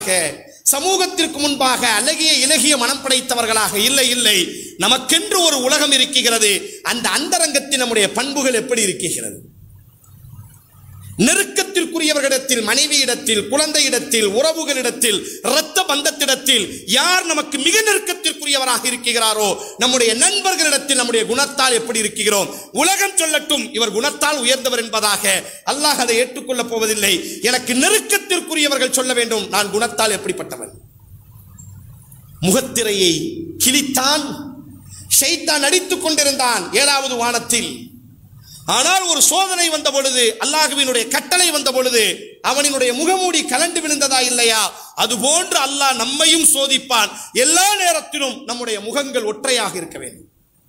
சமூகத்திற்கு முன்பாக அழகிய இலகிய மனம் படைத்தவர்களாக இல்லை. நமக்கென்று ஒரு உலகம் இருக்கிறது. அந்த அந்தரங்கத்தில் நம்முடைய பண்புகள் எப்படி இருக்கிறது? நெருக்கத்திற்குரியவர்களிடத்தில், மனைவியிடத்தில், குழந்தையிடத்தில், உறவுகளிடத்தில், இரத்த பந்தத்திடத்தில் யார் நமக்கு மிக நெருக்கத்திற்குரியவராக இருக்கிறாரோ நம்முடைய நண்பர்களிடத்தில் நம்முடைய குணத்தால் எப்படி இருக்கிறோம்? உலகம் சொல்லட்டும் இவர் குணத்தால் உயர்ந்தவர் என்பதாக, அல்லாஹ் அதை ஏற்றுக்கொள்ளப் போவதில்லை. எனக்கு நெருக்கத்திற்குரியவர்கள் சொல்ல வேண்டும் நான் குணத்தால் எப்படிப்பட்டவன். முகத்திரையை கிழித்தான், ஷைத்தான் அடித்துக் கொண்டிருந்தான் 7வது வானத்தில். ஆனால் ஒரு சோதனை வந்த பொழுது, அல்லாஹ்வினுடைய கட்டளை வந்த பொழுது அவனினுடைய முகமூடி கலண்டு விழுந்ததா இல்லையா? அதுபோன்று அல்லாஹ் நம்மையும் சோதிப்பான். எல்லா நேரத்திலும் நம்முடைய முகங்கள் ஒற்றையாக இருக்க வேண்டும்.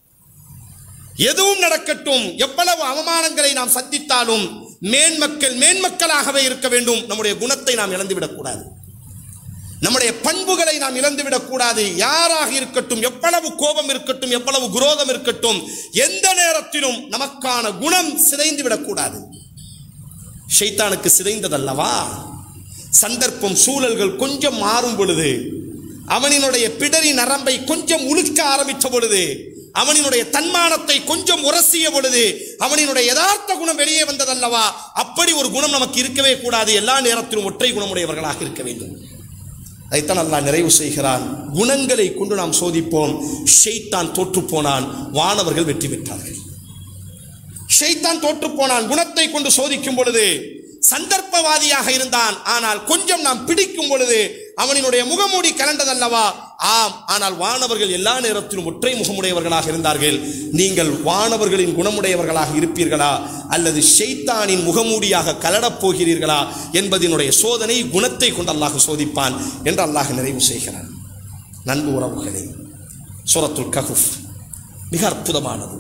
எதுவும் நடக்கட்டும், எவ்வளவு அவமானங்களை நாம் சந்தித்தாலும் மேன்மக்களாகவே இருக்க வேண்டும். நம்முடைய குணத்தை நாம் இழந்துவிடக் கூடாது. நம்முடைய பண்புகளை நாம் இழந்துவிடக் கூடாது. யாராக இருக்கட்டும், எவ்வளவு கோபம் இருக்கட்டும், எவ்வளவு குரோதம் இருக்கட்டும், எந்த நேரத்திலும் நமக்கான குணம் சிதைந்து விடக்கூடாது. ஷைத்தானுக்கு சிதைந்ததல்லவா? சந்தர்ப்பம் சூழல்கள் கொஞ்சம் மாறும் பொழுது, அவனினுடைய பிடரி நரம்பை கொஞ்சம் உழுக்க ஆரம்பித்த பொழுது, அவனினுடைய தன்மானத்தை கொஞ்சம் உரசிய பொழுது அவனினுடைய யதார்த்த குணம் வெளியே வந்ததல்லவா? அப்படி ஒரு குணம் நமக்கு இருக்கவே கூடாது. எல்லா நேரத்திலும் ஒற்றை குணமுடையவர்களாக இருக்க வேண்டும். அதைத்தான் அல்லாஹ் நிறைவு செய்கிறான். குணங்களை கொண்டு நாம் சோதிப்போம். ஷைத்தான் தோற்று போனான், வானவர்கள் வெற்றி பெற்றார்கள். ஷைத்தான் தோற்று போனான். குணத்தை கொண்டு சோதிக்கும் பொழுது சந்தர்ப்பவாதியாக இருந்தான். ஆனால் கொஞ்சம் நாம் பிடிக்கும் பொழுது அவனினுடைய முகமூடி கலண்டதல்லவா? ஆம். ஆனால் வானவர்கள் எல்லா நேரத்திலும் ஒற்றை முகமுடையவர்களாக இருந்தார்கள். நீங்கள் வானவர்களின் குணமுடையவர்களாக இருப்பீர்களா அல்லது ஷைத்தானின் முகமூடியாக கலடப் போகிறீர்களா என்பதனுடைய சோதனை குணத்தை கொண்டு அல்லாஹ் சோதிப்பான் என்று அல்லாஹ் நிறைவு செய்கிறான். நண்பு உறவுகளே, சூரத்துல் கஹ்ஃப் மிக அற்புதமானது.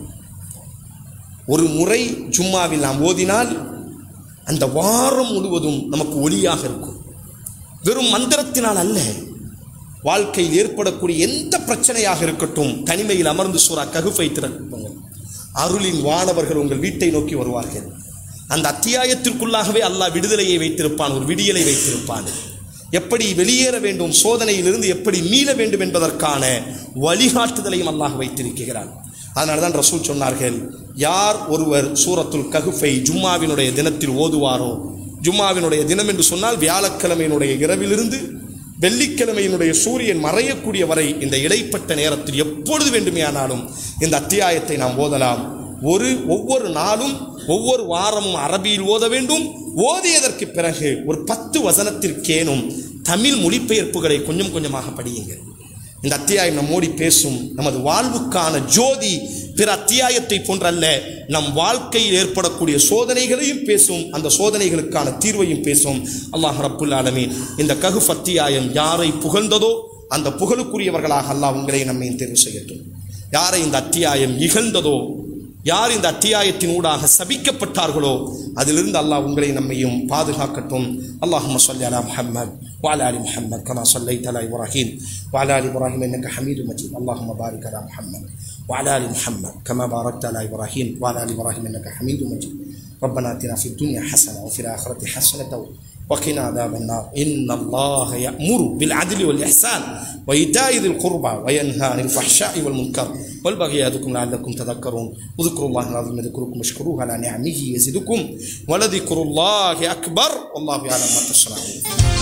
ஒரு முறை ஜும்மாவில் நாம் ஓதினால் அந்த வாரம் முழுவதும் நமக்கு ஒளியாக இருக்கும். வெறும் மந்திரத்தினால் அல்ல, வாழ்க்கையில் ஏற்படக்கூடிய எந்த பிரச்சனையாக இருக்கட்டும், தனிமையில் அமர்ந்து சூரா கஹ்ஃபை திறக்குங்கள். அருளின் வானவர்கள் உங்கள் வீட்டை நோக்கி வருவார்கள். அந்த அத்தியாயத்திற்குள்ளாகவே அல்லாஹ் விடுதலையை வைத்திருப்பான், ஒரு விடியலை வைத்திருப்பான். எப்படி வெளியேற வேண்டும், சோதனையிலிருந்து எப்படி மீள வேண்டும் என்பதற்கான வழிகாட்டுதலையும் அல்லாஹ் வைத்திருக்கிறான். அதனால்தான் ரசூல் சொன்னார்கள், யார் ஒருவர் சூரத்துல் கஹ்ஃபை ஜும்மாவினுடைய தினத்தில் ஓதுவாரோ, ஜும்மாவினுடைய தினம் என்று சொன்னால் வியாழக்கிழமையினுடைய இரவிலிருந்து வெள்ளிக்கிழமையினுடைய சூரியன் மறையக்கூடிய வரை இந்த இடைப்பட்ட நேரத்தில் எப்பொழுது வேண்டுமையானாலும் இந்த அத்தியாயத்தை நாம் ஓதலாம். ஒவ்வொரு நாளும் ஒவ்வொரு வாரமும் அரபியில் ஓத வேண்டும். ஓதியதற்கு பிறகு ஒரு 10 வசனத்திற்கேனும் தமிழ் மொழிபெயர்ப்புகளை கொஞ்சம் கொஞ்சமாக படியுங்கள். இந்த அத்தியாயம் நம்மோடி பேசும். நமது வாழ்வுக்கான ஜோதி பிற அத்தியாயத்தை போன்றல்ல, நம் வாழ்க்கையில் ஏற்படக்கூடிய சோதனைகளையும் பேசும், அந்த சோதனைகளுக்கான தீர்வையும் பேசும். அல்லாஹ் ரப்புல் ஆலமீன் இந்த கஹ்ஃப் அத்தியாயம் யாரை புகழ்ந்ததோ அந்த புகழுக்குரியவர்களாக அல்லாஹ் உங்களை நம்மையும் தேர்வு செய்யட்டும். யாரை இந்த அத்தியாயம் இகழ்ந்ததோ, யார் இந்த அத்தியாயத்தின் ஊடாக சபிக்கப்பட்டார்களோ அதிலிருந்து அல்லாஹ் உங்களை நம்மையும் பாதுகாக்கட்டும். அல்லாஹும்ம ஸல்லி அலா முஹம்மத் وعلى آل محمد كما صليت على إبراهيم وعلى آل إبراهيم إنك حميد مجيد. اللهم بارك على محمد وعلى آل محمد كما باركت على إبراهيم وعلى آل إبراهيم إنك حميد مجيد. ربنا آتنا في الدنيا حسنة وفي الآخرة حسنة وقنا عذاب النار. إن الله يأمر بالعدل والإحسان وإيتاء ذي القربى وينهى عن الفحشاء والمنكر والبغي يعظكم لعلكم تذكرون. اذكروا الله العظيم يذكركم واشكروه على نعمه يزدكم ولذكر الله أكبر والله يعلم ما تصنعون.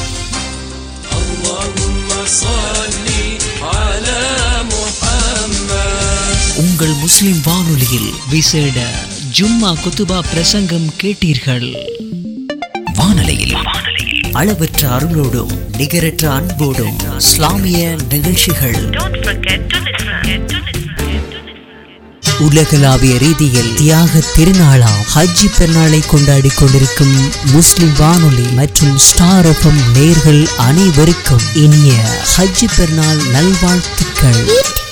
உங்கள் முஸ்லிம் வானொலியில் விசேட ஜும்மா குத்துபா பிரசங்கம் கேட்டீர்கள். வானொலியில் அளவற்ற அருளோடும் நிகரற்ற அன்போடும் இஸ்லாமிய நிகழ்ச்சிகள் உலகளாவிய ரீதியில் தியாக திருநாளாம் ஹஜ்ஜி பெருநாளை கொண்டாடி கொண்டிருக்கும் முஸ்லிம் வானொலி மற்றும் ஸ்டார் எஃப்எம் நேயர்கள் அனைவருக்கும் இனிய ஹஜ்ஜி பெருநாள் நல்வாழ்த்துக்கள்.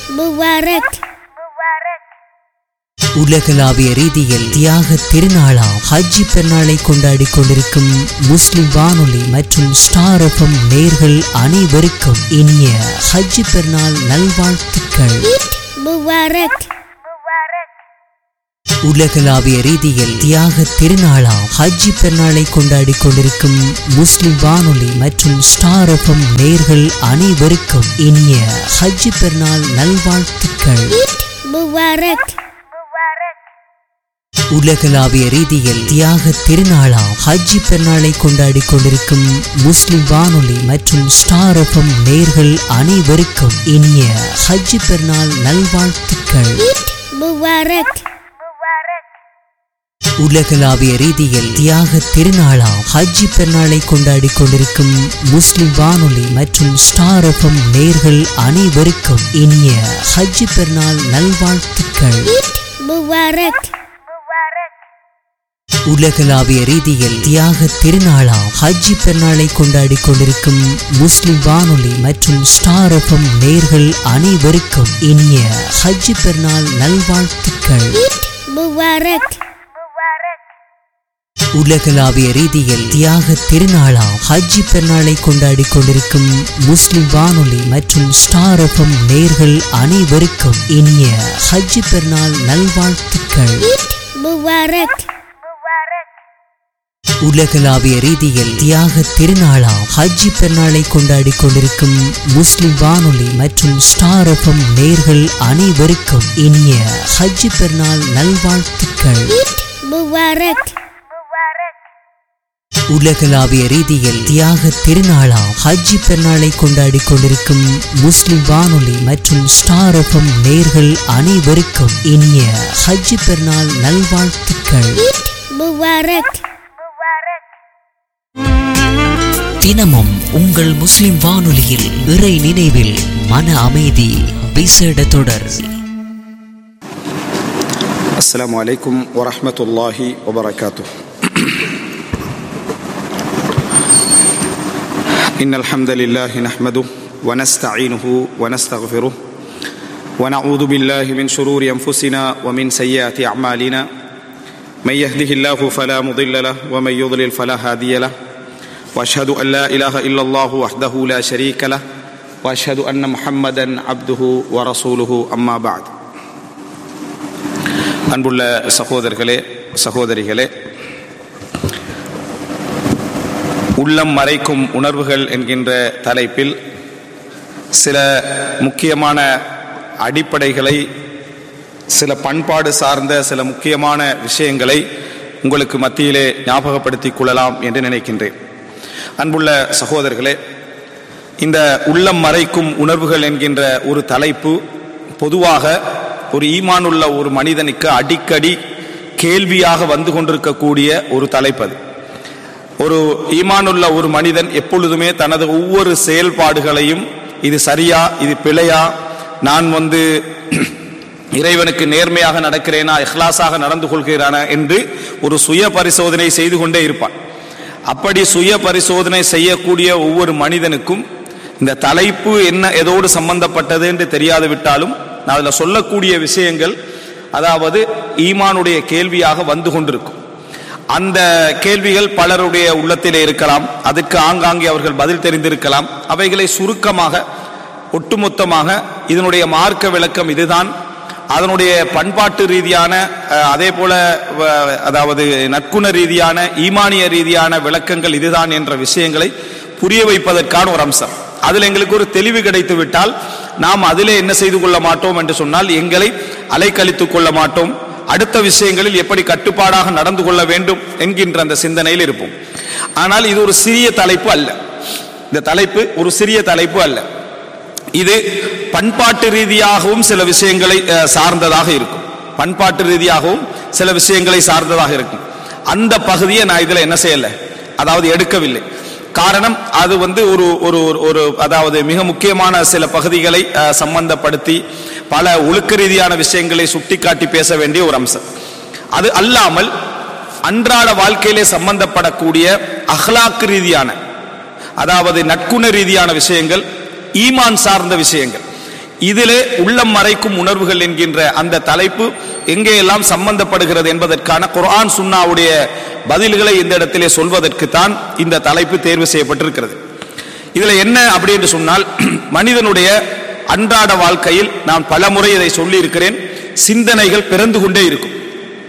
உலகளாவிய ரீதியில் தியாக திருநாளாம் ஹஜ்ஜி பெருநாளை கொண்டாடி கொண்டிருக்கும் முஸ்லிம் வானொலி மற்றும் ஸ்டார் எஃப்எம் நேயர்கள் அனைவருக்கும் இனிய ஹஜ்ஜி பெருநாள் நல்வாழ்த்துக்கள். உலகளாவிய ரீதியில் தியாக திருநாளாம் ஹஜ்ஜி பெருநாளை கொண்டாடி கொண்டிருக்கும் முஸ்லிம் வானொலி மற்றும் ஸ்டார் எஃப்எம் நேயர்கள் அனைவருக்கும் இனிய ஹஜ்ஜி பெருநாள் நல்வாழ்த்துக்கள். முபாரக். உலகளாவிய ரீதியில் தியாக திருநாளாம் ஹஜ்ஜி பெருநாளை கொண்டாடி கொண்டிருக்கும் முஸ்லிம் வானொலி மற்றும் ஸ்டார் எஃப்எம் நேயர்கள் அனைவருக்கும் இனிய ஹஜ்ஜி பெருநாள் நல்வாழ்த்துக்கள். முபாரக். உலகளாவிய ரீதியில் தியாக திருநாளாம் ஹஜ்ஜி பெருநாளை கொண்டாடி கொண்டிருக்கும் முஸ்லிம் வானொலி மற்றும் ஸ்டார் எஃப்எம் நேயர்கள் அனைவருக்கும் இனிய ஹஜ்ஜி பெருநாள் நல்வாழ்த்துக்கள். முபாரக். உலகளாவிய ரீதியில் தியாக திருநாளாம் ஹஜ்ஜி பெருநாளை கொண்டாடி கொண்டிருக்கும் முஸ்லிம் வானொலி மற்றும் ஸ்டார் எஃப்எம் நேயர்கள் அனைவருக்கும் இனிய ஹஜ்ஜி பெருநாள் நல்வாழ்த்துக்கள். முபாரக். உலகளாவிய ரீதியில் தியாக திருநாளாம் ஹஜ்ஜி பெருநாளை கொண்டாடி கொண்டிருக்கும் முஸ்லிம் வானொலி மற்றும் ஸ்டார் எஃப்எம் நேயர்கள் அனைவருக்கும் இனிய ஹஜ்ஜி பெருநாள் நல்வாழ்த்துக்கள். முபாரக். உலகளாவிய ரீதியில் தியாக திருநாளாம் ஹஜ்ஜி பெருநாளை கொண்டாடி கொண்டிருக்கும் முஸ்லிம் வானொலி மற்றும் ஸ்டார் எஃப்எம் நேயர்கள் அனைவருக்கும் இனிய ஹஜ்ஜி பெருநாள் நல்வாழ்த்துக்கள். முபாரக். உலகளாவிய ரீதியில் தியாக திருநாளாம் ஹஜ்ஜி பெருநாளை கொண்டாடி கொண்டிருக்கும் முஸ்லிம் வானொலி மற்றும் ஸ்டார் எஃப்எம் நேயர்கள் அனைவருக்கும் இனிய ஹஜ்ஜி பெருநாள் நல்வாழ்த்துக்கள். முபாரக். தினமும் உங்கள் முஸ்லிம் வானொலியில் இறை நினைவில் மன அமைதி விசேட தொடர். அஸ்ஸலாமு அலைக்கும் வரஹ்மத்துல்லாஹி வபரகாத்துஹு. இன்னல் ஹம்தலில்லாஹி நஹ்மதுஹு வ நஸ்தஈனுஹு வ நஸ்தக்ஃபிருஹு வ நஊது பில்லாஹி மின் ஷுரூரி அன்ஃபுஸினா வ மின் ஸய்யிஆத்தி அஅமாலினா மன் யஹ்திஹில்லாஹு ஃபலா முضில்ல லஹு வ மன் யுضلل ஃபலா ஹாதிய லஹு வ அஷ்ஹது அன் லா இலாஹ இல்லல்லாஹு வஹ்தஹு லா ஷரீக லஹு வ அஷ்ஹது அன்ன முஹம்மதன் அப்துஹு வ ரசூலுஹு அம்மா பஅத். அன்புள்ள சகோதரர்களே, சகோதரிகளே, உள்ளம் மறைக்கும் உணர்வுகள் என்கின்ற தலைப்பில் சில முக்கியமான அடிப்படைகளை, சில பண்பாடு சார்ந்த சில முக்கியமான விஷயங்களை உங்களுக்கு மத்தியிலே ஞாபகப்படுத்திக் கொள்ளலாம் என்று நினைக்கின்றேன். அன்புள்ள சகோதரர்களே, இந்த உள்ளம் மறைக்கும் உணர்வுகள் என்கின்ற ஒரு தலைப்பு பொதுவாக ஒரு ஈமானுள்ள ஒரு மனிதனுக்கு அடிக்கடி கேள்வியாக வந்து கொண்டிருக்கக்கூடிய ஒரு தலைப்பு. அது ஒரு ஈமானுள்ள ஒரு மனிதன் எப்பொழுதுமே தனது ஒவ்வொரு செயல்பாடுகளையும் இது சரியா, இது பிழையா, நான் இறைவனுக்கு நேர்மையாக நடக்கிறேனா, இஹ்லாஸாக நடந்து கொள்கிறானா என்று ஒரு சுய பரிசோதனை செய்து கொண்டே இருப்பான். அப்படி சுய பரிசோதனை செய்யக்கூடிய ஒவ்வொரு மனிதனுக்கும் இந்த தலைப்பு என்ன, எதோடு சம்பந்தப்பட்டது என்று தெரியாது விட்டாலும் நான் அதில் சொல்லக்கூடிய விஷயங்கள், அதாவது ஈமானுடைய கேள்வியாக வந்து கொண்டிருக்கும். அந்த கேள்விகள் பலருடைய உள்ளத்திலே இருக்கலாம், அதுக்கு ஆங்காங்கே அவர்கள் பதில் தெரிந்திருக்கலாம். அவைகளை சுருக்கமாக, ஒட்டுமொத்தமாக இதனுடைய மார்க்க விளக்கம் இதுதான், அதனுடைய பண்பாட்டு ரீதியான, அதே போல அதாவது நற்குண ரீதியான, ஈமானிய ரீதியான விளக்கங்கள் இதுதான் என்ற விஷயங்களை புரிய வைப்பதற்கான ஒரு அம்சம். அதில் எங்களுக்கு ஒரு தெளிவு கிடைத்து விட்டால் நாம் அதிலே என்ன செய்து கொள்ள மாட்டோம் என்று சொன்னால், எங்களை அலைக்கழித்துக் கொள்ள மாட்டோம். அடுத்த விஷயங்களில் எப்படி கட்டுப்பாடாக நடந்து கொள்ள வேண்டும் என்கின்ற அந்த சிந்தனையில் இருப்போம். ஆனால் இது ஒரு சிறிய தலைப்பு அல்ல. இந்த தலைப்பு ஒரு சிறிய தலைப்பு அல்ல. இது பண்பாட்டு ரீதியாகவும் சில விஷயங்களை சார்ந்ததாக இருக்கும். பண்பாட்டு ரீதியாகவும் சில விஷயங்களை சார்ந்ததாக இருக்கும். அந்த பகுதியை நான் இதில் என்ன செய்யலை, அதாவது எடுக்கவில்லை. காரணம், அது ஒரு அதாவது மிக முக்கியமான சில பகுதிகளை சம்பந்தப்படுத்தி பல ஒழுக்க ரீதியான விஷயங்களை சுட்டிக்காட்டி பேச வேண்டிய ஒரு அம்சம். அது அல்லாமல் அன்றாட வாழ்க்கையிலே சம்பந்தப்படக்கூடிய அஹ்லாக் ரீதியான, அதாவது நற்குண ரீதியான விஷயங்கள், ஈமான் சார்ந்த விஷயங்கள், இதிலே உள்ளம் மறைக்கும் உணர்வுகள் என்கின்ற அந்த தலைப்பு எங்கேயெல்லாம் சம்பந்தப்படுகிறது என்பதற்கான குர்ஆன் சுன்னாவுடைய பதில்களை இந்த இடத்திலே சொல்வதற்கு தான் இந்த தலைப்பு தேர்வு செய்யப்பட்டிருக்கிறது. இதுல என்ன அப்படி என்று சொன்னால், மனிதனுடைய அன்றாட வாழ்க்கையில் நான் பல முறை இதை சொல்லி இருக்கிறேன், சிந்தனைகள் பிறந்து கொண்டே இருக்கும்.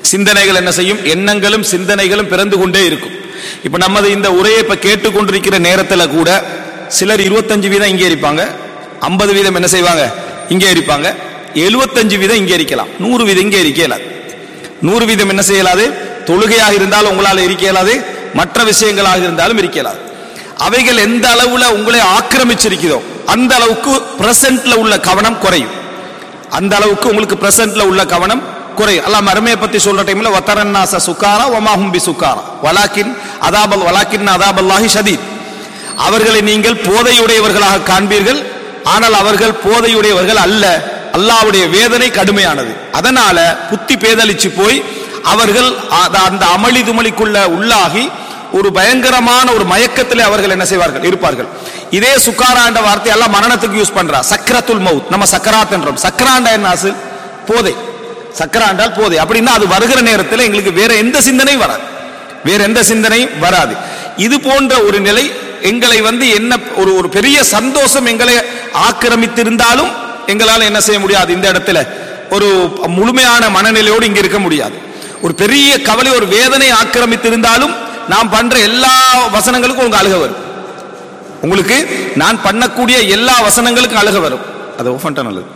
சிந்தனைகள் என்ன செய்யும்? எண்ணங்களும் சிந்தனைகளும் பிறந்து கொண்டே இருக்கும். இப்ப நமது இந்த உரையை இப்ப கேட்டுக்கொண்டிருக்கிற நேரத்தில் கூட சிலர் 25% இங்கே இருப்பாங்க, 50% என்ன செய்வாங்க? இங்கே இருப்பாங்க. 75% இங்கே இருக்கலாம், 100% இங்கே இருக்கலாது. 100% என்ன செய்யலாது? தொழுகையாக இருந்தாலும் உங்களால் இருக்க இயலாது, மற்ற விஷயங்களாக இருந்தாலும் இருக்க இயலாது. அவைகள் எந்த அளவுல உங்களை ஆக்கிரமிச்சிருக்கிறதோ அந்த அளவுக்கு பிரசன்ட்ல உள்ள கவனம் குறையும். அந்த அளவுக்கு உங்களுக்கு பிரசன்ட்ல உள்ள கவனம் குறையும். அல்லாஹ் மறுமையை பத்தி சொல்ற டைம்ல வதரன்னாஸ சுகாரா வமாஹும் பிசுகாரா வலாக்கின் அதாபல்லாஹி ஷதீத். அவர்களை நீங்கள் போதையுடையவர்களாக காண்பீர்கள், ஆனால் அவர்கள் போதையுடையவர்கள் அல்ல. அல்லாஹ்வுடைய வேதனை கடுமையானது. அதனால புத்தி பேதலிச்சு போய் அவர்கள் அந்த அமளி துமளிக்குள்ள உள்ளாகி ஒரு பயங்கரமான ஒரு மயக்கத்திலே அவர்கள் என்ன செய்வார்கள்? இருப்பார்கள். இதே சுக்காரா என்ற வார்த்தை எல்லாம் மரணத்துக்கு யூஸ் பண்றா. சக்கரத்துல் மவுத், நம்ம சக்கராத் என்றோம். சக்கராண்டா என்ன? போதை. சக்கரா என்றால் போதை. அப்படின்னா அது வருகிற நேரத்தில் எங்களுக்கு வேற எந்த சிந்தனையும் வராது, வேற எந்த சிந்தனையும் வராது. இது போன்ற ஒரு நிலை எங்களை என்ன ஒரு பெரிய சந்தோஷம் எங்களை ஆக்கிரமித்திருந்தாலும் எங்களால் என்ன செய்ய முடியாது? இந்த இடத்துல ஒரு முழுமையான மனநிலையோடு இங்க இருக்க முடியாது. ஒரு பெரிய கவலை, ஒரு வேதனை ஆக்கிரமித்திருந்தாலும் நாம் பண்ற எல்லா வசனங்களுக்கும் உங்க அழுக வரும். உங்களுக்கு நான் பண்ணக்கூடிய எல்லா வசனங்களுக்கும் அழுக வரும். அது ஓஃபன்டா நல்லது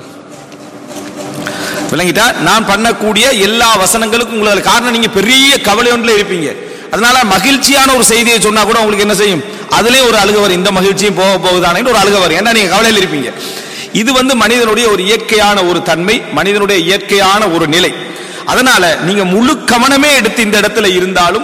விளங்கிட்டா? நான் பண்ணக்கூடிய எல்லா வசனங்களுக்கும் உங்களுக்கு காரணம் நீங்க பெரிய கவலை ஒன்றில் இருப்பீங்க. அதனால மகிழ்ச்சியான ஒரு செய்தியை சொன்னா கூட உங்களுக்கு என்ன செய்யும்? அதுலயே ஒரு அழுக வரும். இந்த மகிழ்ச்சியும் போக போகுதானே ஒரு அழுக வரும். ஏன்னா நீங்க கவலையில் இருப்பீங்க. இது மனிதனுடைய ஒரு இயற்கையான ஒரு தன்மை, மனிதனுடைய இயற்கையான ஒரு நிலை. அதனால நீங்க முழு கவனமே எடுத்து இந்த இடத்துல இருந்தாலும்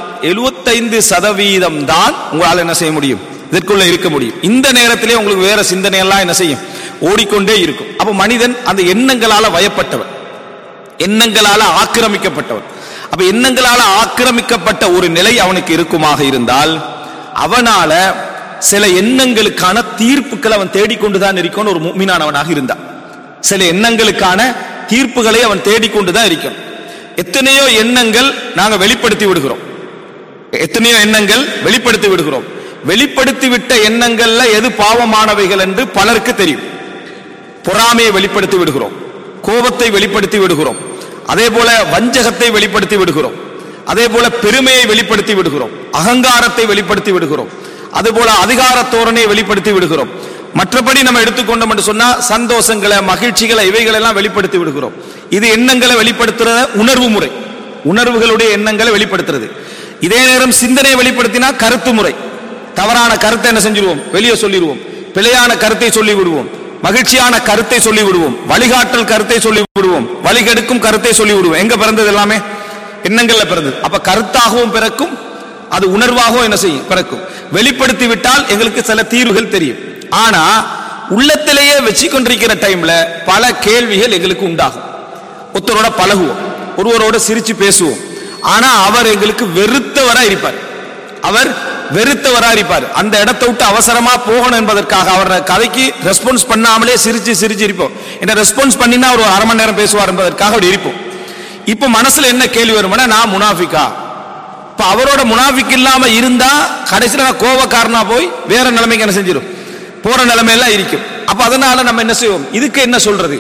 75% தான் உங்களால் என்ன செய்ய முடியும்? இதற்குள்ள இருக்க முடியும். இந்த நேரத்திலே உங்களுக்கு வேற சிந்தனை எல்லாம் என்ன செய்யும்? ஓடிக்கொண்டே இருக்கும். அப்ப மனிதன் அந்த எண்ணங்களால வயப்பட்டவன், எண்ணங்களால ஆக்கிரமிக்கப்பட்டவன். அப்ப எண்ணங்களால ஆக்கிரமிக்கப்பட்ட ஒரு நிலை அவனுக்கு இருக்குமாக இருந்தால் அவனால சில எண்ணங்களுக்கான தீர்ப்புகளை அவன் தேடிக்கொண்டுதான் இருக்கணும். ஒரு முஃமினானவனாக இருந்தான் சில எண்ணங்களுக்கான தீர்ப்புகளை அவன் தேடிக்கொண்டுதான் இருக்கணும். எத்தனையோ எண்ணங்கள் நாங்க வெளிப்படுத்தி விடுகிறோம், எத்தனையோ எண்ணங்கள் வெளிப்படுத்தி விடுகிறோம். வெளிப்படுத்தி விட்ட எண்ணங்கள்ல எது பாவமானவைகள் என்று பலருக்கு தெரியும். பொறாமையை வெளிப்படுத்தி விடுகிறோம், கோபத்தை வெளிப்படுத்தி விடுகிறோம், அதே போல வஞ்சகத்தை வெளிப்படுத்தி விடுகிறோம், அதே போல பெருமையை வெளிப்படுத்தி விடுகிறோம், அகங்காரத்தை வெளிப்படுத்தி விடுகிறோம், அதே போல அதிகார தோரணையை வெளிப்படுத்தி விடுகிறோம். மற்றபடி நம்ம எடுத்துக்கொண்டோம் என்று சொன்னா சந்தோஷங்களை, மகிழ்ச்சிகளை, இவைகள் எல்லாம் வெளிப்படுத்தி விடுகிறோம். இது எண்ணங்களை வெளிப்படுத்துற உணர்வு முறை, உணர்வுகளுடைய எண்ணங்களை வெளிப்படுத்துறது. இதே நேரம் சிந்தனையை வெளிப்படுத்தினா கருத்து முறை. தவறான கருத்தை என்ன செஞ்சிருவோம்? வெளியே சொல்லிடுவோம். பிழையான கருத்தை சொல்லி விடுவோம், மகிழ்ச்சியான கருத்தை சொல்லி விடுவோம், வழிகாட்டல் கருத்தை சொல்லி விடுவோம், வழிகெடுக்கும் கருத்தை சொல்லி விடுவோம். எங்க பிறந்தது? எல்லாமே எண்ணங்கள்ல பிறந்தது. அப்ப கருத்தாகவும் பிறக்கும், அது உணர்வாகவும் என்ன செய்யும்? பிறக்கும். வெளிப்படுத்தி விட்டால் எங்களுக்கு சில தீர்வுகள் தெரியும். ஆனா உள்ளத்திலேயே வச்சு கொண்டிருக்கிற டைம்ல பல கேள்விகள் எங்களுக்கு உண்டாகும். ஒருத்தரோட பழகுவோம், ஒருவரோட சிரிச்சு பேசுவோம், ஆனா அவர் எங்களுக்கு வெறுத்தவரா இருப்பார். அவர் வெறுத்தவரா இருப்பார். அந்த இடத்தை விட்டு அவசரமா போகணும் என்பதற்காக அவரோட கதைக்கு ரெஸ்பான்ஸ் பண்ணாமலே சிரிச்சு சிரிச்சு இருப்போம். என்ன ரெஸ்பான்ஸ் பண்ணினா ஒரு அரை மணி நேரம் பேசுவார் என்பதற்காக அப்படி இருப்போம். இப்ப மனசுல என்ன கேள்வி வரும்னா, நான் முனாஃபிக்கா? இப்ப அவரோட முனாஃபிக் இல்லாம இருந்தா கடைசியில நான் கோபக்காரனா போய் வேற நிலைமைக்கு என்ன செஞ்சிடும்? போற நிலைமையெல்லாம் இருக்கும். அப்ப அதனால நம்ம என்ன செய்வோம்? இதுக்கு என்ன சொல்றது?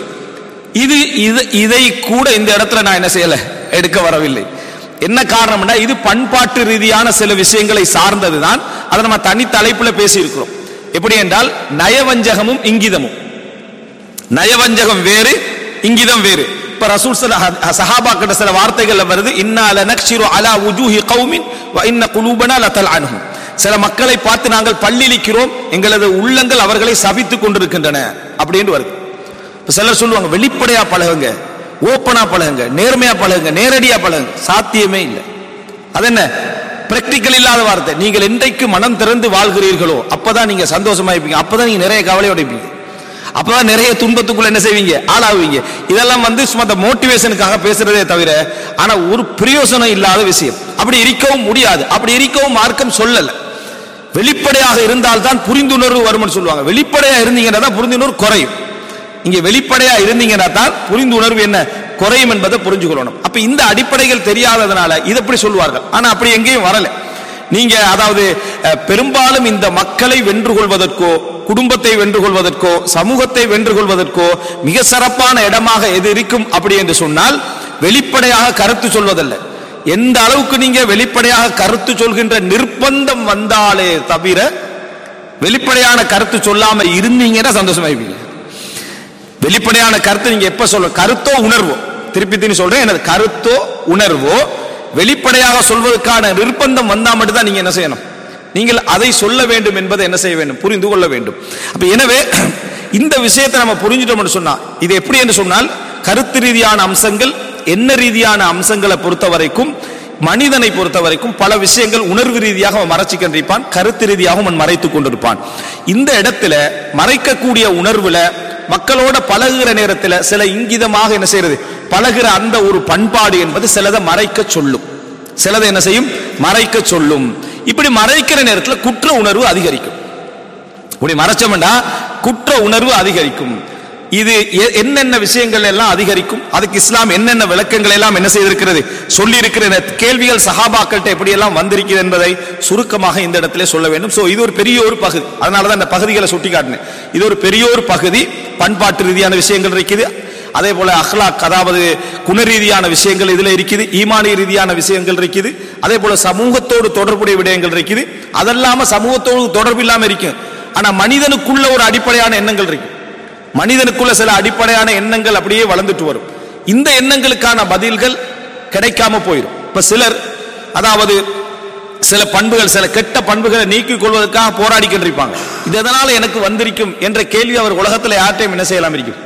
இதை கூட இந்த இடத்துல நான் என்ன செய்யல, எடுக்க வரவில்லை. என்ன காரணம்னா இது பண்பாட்டு ரீதியான சில விஷயங்களை சார்ந்ததுதான். அதை நம்ம தனி தலைப்புல பேசி இருக்கிறோம். எப்படி என்றால் நயவஞ்சகமும் இங்கிதமும். நயவஞ்சகம் வேறு, இங்கிதம் வேறு. இப்ப ரசூல் சஹாபாக்கிட்ட சில வார்த்தைகள் வருது, இன்னா லனக்ஷிரு அலா வுஜூஹி கௌமின் வ இன்ன குலூபனா லதல்அன்ஹும். சில மக்களை பார்த்து நாங்கள் பல்லிழிக்கிறோம், எங்களது உள்ளங்கள் அவர்களை சபித்துக் கொண்டிருக்கின்றன அப்படின்னு வருது. சிலர் சொல்லுவாங்க வெளிப்படையா பழகுங்க, ஓப்பனா பழகுங்க, நேர்மையா பழகுங்க, நேரடியா பழகுங்க. சாத்தியமே இல்லை. அது என்ன? பிராக்டிக்கல் இல்லாத வார்த்தை. நீங்கள் என்றைக்கு மனம் திறந்து வாழ்கிறீர்களோ அப்பதான் நீங்க சந்தோஷமா இருப்பீங்க, அப்பதான் நீங்க நிறைய கவலையோட இருப்பீங்க, அப்பதான் நிறைய துன்பத்துக்குள்ள என்ன செய்வீங்க? ஆளாவீங்க. இதெல்லாம் சும்மா மோட்டிவேஷனுக்காக பேசுறதே தவிர ஆனா ஒரு பிரயோசனம் இல்லாத விஷயம். அப்படி இருக்கவும் முடியாது. அப்படி இருக்கவும் மார்க்கம் சொல்லல. வெளிப்படையாக இருந்தால் தான் புரிந்துணர்வு வரும்னு சொல்லுவாங்க. வெளிப்படையா இருந்தீங்கன்னா தான் புரிந்துணர்வு குறையும். இங்க வெளிப்படையா இருந்தீங்கன்னா தான் புரிந்துணர்வு என்ன குறையும் என்பதை புரிஞ்சுக்கொள்ளணும். அப்ப இந்த அடிப்படைகள் தெரியாததுனால இது எப்படி சொல்வார்கள். ஆனா அப்படி எங்கேயும் வரல. நீங்க அதாவது பெரும்பாலும் இந்த மக்களை வென்று கொள்வதற்கோ, குடும்பத்தை வென்று கொள்வதற்கோ, சமூகத்தை வென்று கொள்வதற்கோ மிக சிறப்பான இடமாக எது இருக்கும் அப்படி என்று சொன்னால் வெளிப்படையாக கருத்து சொல்வதல்ல, எந்த அளவுக்கு நீங்க வெளிப்படையாக கருத்து சொல்கின்ற நிர்பந்தம் வந்தாலே தவிர வெளிப்படையான கருத்து சொல்லாம இருந்தீங்கன்னா சந்தோஷமாயிருப்பீங்க. வெளிப்படையான கருத்து நீங்க எப்ப சொல்ல, கருத்தோ உணர்வோ, திருப்பி சொல்றேன், எனது கருத்தோ உணர்வோ வெளிப்படையாக சொல்வதற்கான நிர்பந்தம் வந்தா மட்டும்தான் நீங்க என்ன செய்யணும், நீங்கள் அதை சொல்ல வேண்டும் என்பதை என்ன செய்ய வேண்டும், புரிந்து கொள்ள வேண்டும். அப்ப எனவே இந்த விஷயத்தை நம்ம புரிஞ்சிட்டோம்னு சொன்னா, இது எப்படி என்று சொன்னால், கருத்து ரீதியான அம்சங்கள், என்ன ரீதியான அம்சங்களை பொறுத்த வரைக்கும், மனிதனை பொறுத்த வரைக்கும் பல விஷயங்கள் உணர்வு ரீதியாக அவன் மறைச்சு கொண்டிருப்பான், கருத்து ரீதியாக அவன் மறைத்துக் கொண்டிருப்பான். இந்த இடத்துல மறைக்கக்கூடிய உணர்வுல மக்களோட பழகுகிற நேரத்தில் சில இங்கிதமாக என்ன செய்யறது, பழகுற அந்த ஒரு பண்பாடு என்பது சிலதை மறைக்க சொல்லும், சிலதை என்ன செய்யும், மறைக்க சொல்லும். இப்படி மறைக்கிற நேரத்தில் குற்ற உணர்வு அதிகரிக்கும். இப்படி மறைச்சோம்னா குற்ற உணர்வு அதிகரிக்கும். இது என்னென்ன விஷயங்கள் எல்லாம் அதிகரிக்கும், அதுக்கு இஸ்லாம் என்னென்ன விளக்கங்கள் எல்லாம் என்ன செய்திருக்கிறது, சொல்லி இருக்கிற கேள்விகள் சஹாபாக்கள்கிட்ட எப்படி எல்லாம் வந்திருக்கிறது என்பதை சுருக்கமாக இந்த இடத்துல சொல்ல வேண்டும். சோ இது ஒரு பெரிய ஒரு பகுதி, அதனாலதான் இந்த பகுதிகளை சுட்டி காட்டினேன். இது ஒரு பெரிய ஒரு பகுதி. பண்பாட்டு ரீதியான விஷயங்கள் இருக்குது, அதே போல அஹ்லாக் அதாவது குண ரீதியான விஷயங்கள் இதுல இருக்குது, ஈமானிய ரீதியான விஷயங்கள் இருக்குது, அதே போல சமூகத்தோடு தொடர்புடைய விடயங்கள் இருக்குது. அதெல்லாம சமூகத்தோடு தொடர்பு இல்லாம இருக்கும், ஆனா மனிதனுக்குள்ள ஒரு அடிப்படையான எண்ணங்கள் இருக்கு, மனிதனுக்குள்ள சில அடிப்படையான எண்ணங்கள் அப்படியே வளர்ந்துட்டு வரும். இந்த எண்ணங்களுக்கான பதில்கள் கிடைக்காம போயிடும். இப்ப சிலர் அதாவது சில பண்புகள், சில கெட்ட பண்புகளை நீக்கிக் கொள்வதற்காக போராடி கொண்டிருப்பாங்க. இது எதனால எனக்கு வந்திருக்கும் என்ற கேள்வி அவர் உலகத்தில் யார்ட்டையும் என்ன செய்யலாம் இருக்கும்,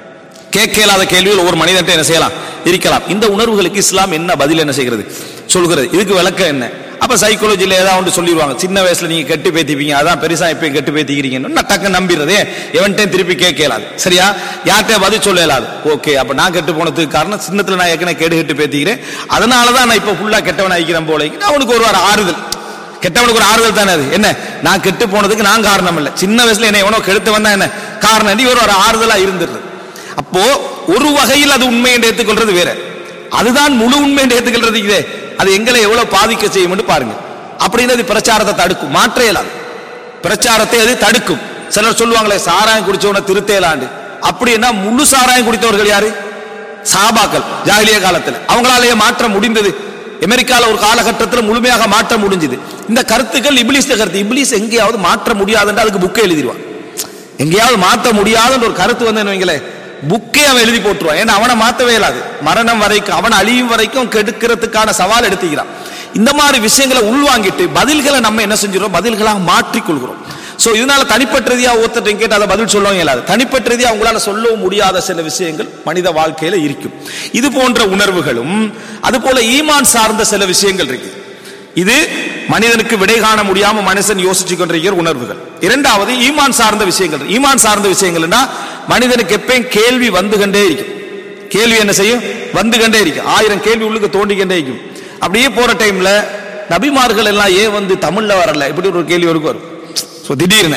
கேட்க இயலாத கேள்விகள் ஒரு மனிதன் என்ன செய்யலாம் இருக்கலாம். இந்த உணர்வுகளுக்கு இஸ்லாம் என்ன பதில் என்ன செய்கிறது சொல்கிறது, இதுக்கு விளக்கம் என்ன? அப்ப சைக்காலஜில ஏதாவது ஒன்று சொல்லிடுவாங்க, சின்ன வயசுல நீங்க கெட்டு பேத்திப்பீங்க, அதான் பெருசா இப்ப கெட்டு பேத்திக்கிறீங்கன்னு டக்கு நம்பிடுறதே, எவன்ட்டையும் திருப்பி கேட்க இயலாது, சரியா, யார்கிட்ட பதில் சொல்ல இயலாது. ஓகே, அப்ப நான் கெட்டு போனதுக்கு காரணம் சின்னத்துல நான் ஏற்கனவே கெட்டு பேத்திக்கிறேன், அதனாலதான் நான் இப்ப ஃபுல்லா கெட்டவன் ஆகிக்கிறேன் போல. அவனுக்கு ஒரு ஆறுதல், கெட்டவனுக்கு ஒரு ஆறுதல் தானே அது. என்ன, நான் கெட்டு போனதுக்கு நான் காரணம் இல்லை, சின்ன வயசுல என்ன எவனோ கெடுத்து வந்தா என்ன காரணம், ஒரு ஆறுதலா இருந்துடுறது. அப்போ ஒரு வகையில் அது உண்மை என்று ஏற்றுக்கொள்றது வேற, அதுதான் முழு உண்மை என்று ஏற்றுக்கொள்றது இதே, அது எங்களை எவ்வளவு பாதிக்க செய்யும் பாருங்க. அப்படின்னு அது பிரச்சாரத்தை தடுக்கும், மாற்ற இயலாது, பிரச்சாரத்தை அது தடுக்கும். சிலர் சொல்லுவாங்களே சாராயம் குடிச்சவன திருத்தேலாண்டு, அப்படின்னா முழு சாராயம் குடித்தவர்கள் யாரு, சஹாபாக்கள் ஜாஹிலியா காலத்தில், அவங்களாலேயே மாற்ற முடிந்தது. அமெரிக்கால ஒரு காலகட்டத்தில் முழுமையாக மாற்ற முடிஞ்சது. இந்த கருத்துக்கள் இப்லீஸ் கருத்து, இப்லீஸ் எங்கேயாவது மாற்ற முடியாதுன்னு அதுக்கு புக்கை எழுதிடுவான், எங்கேயாவது மாற்ற முடியாதுன்னு ஒரு கருத்து வந்து வைங்களே, புக்கே அவன் எழுதி போட்டுருவான். ஏன்னா அவனை மாற்றவே இயலாது, மரணம் வரைக்கும் அவன் அழியும் வரைக்கும் கெடுக்கிறதுக்கான சவால் எடுத்துக்கிறான். இந்த மாதிரி விஷயங்களை உள்வாங்கிட்டு பதில்களை நம்ம என்ன செஞ்சிடறோம், பதில்களாக மாற்றிக்கொள்கிறோம். சோ இதனால தனிப்பட்ட ரீதியா ஒருத்தர் கேட்டு அதை பதில் சொல்லவும் இயலாது, தனிப்பட்ட ரீதியா அவங்களால சொல்லவும் முடியாத சில விஷயங்கள் மனித வாழ்க்கையில இருக்கும். இது போன்ற உணர்வுகளும் அது போல ஈமான் சார்ந்த சில விஷயங்கள் இருக்கு. இது மனிதனுக்கு விடை காண முடியாம மனுஷன் யோசிச்சு கொண்டிருக்கிற உணர்வுகள். இரண்டாவது ஈமான் சார்ந்த விஷயங்கள். ஈமான் சார்ந்த விஷயங்கள்னா மனிதனுக்கு எப்பயும் கேள்வி வந்து கொண்டே இருக்கும், கேள்வி என்ன செய்யும், வந்து கொண்டே இருக்கும், 1000 கேள்வி உள்ளுக்கு தோண்டிக்கொண்டே இருக்கும். அப்படியே போற டைம்ல நபிமார்கள் எல்லாம் ஏன் வந்து தமிழ்ல வரல, இப்படி ஒரு கேள்வி வரும். திடீர்னு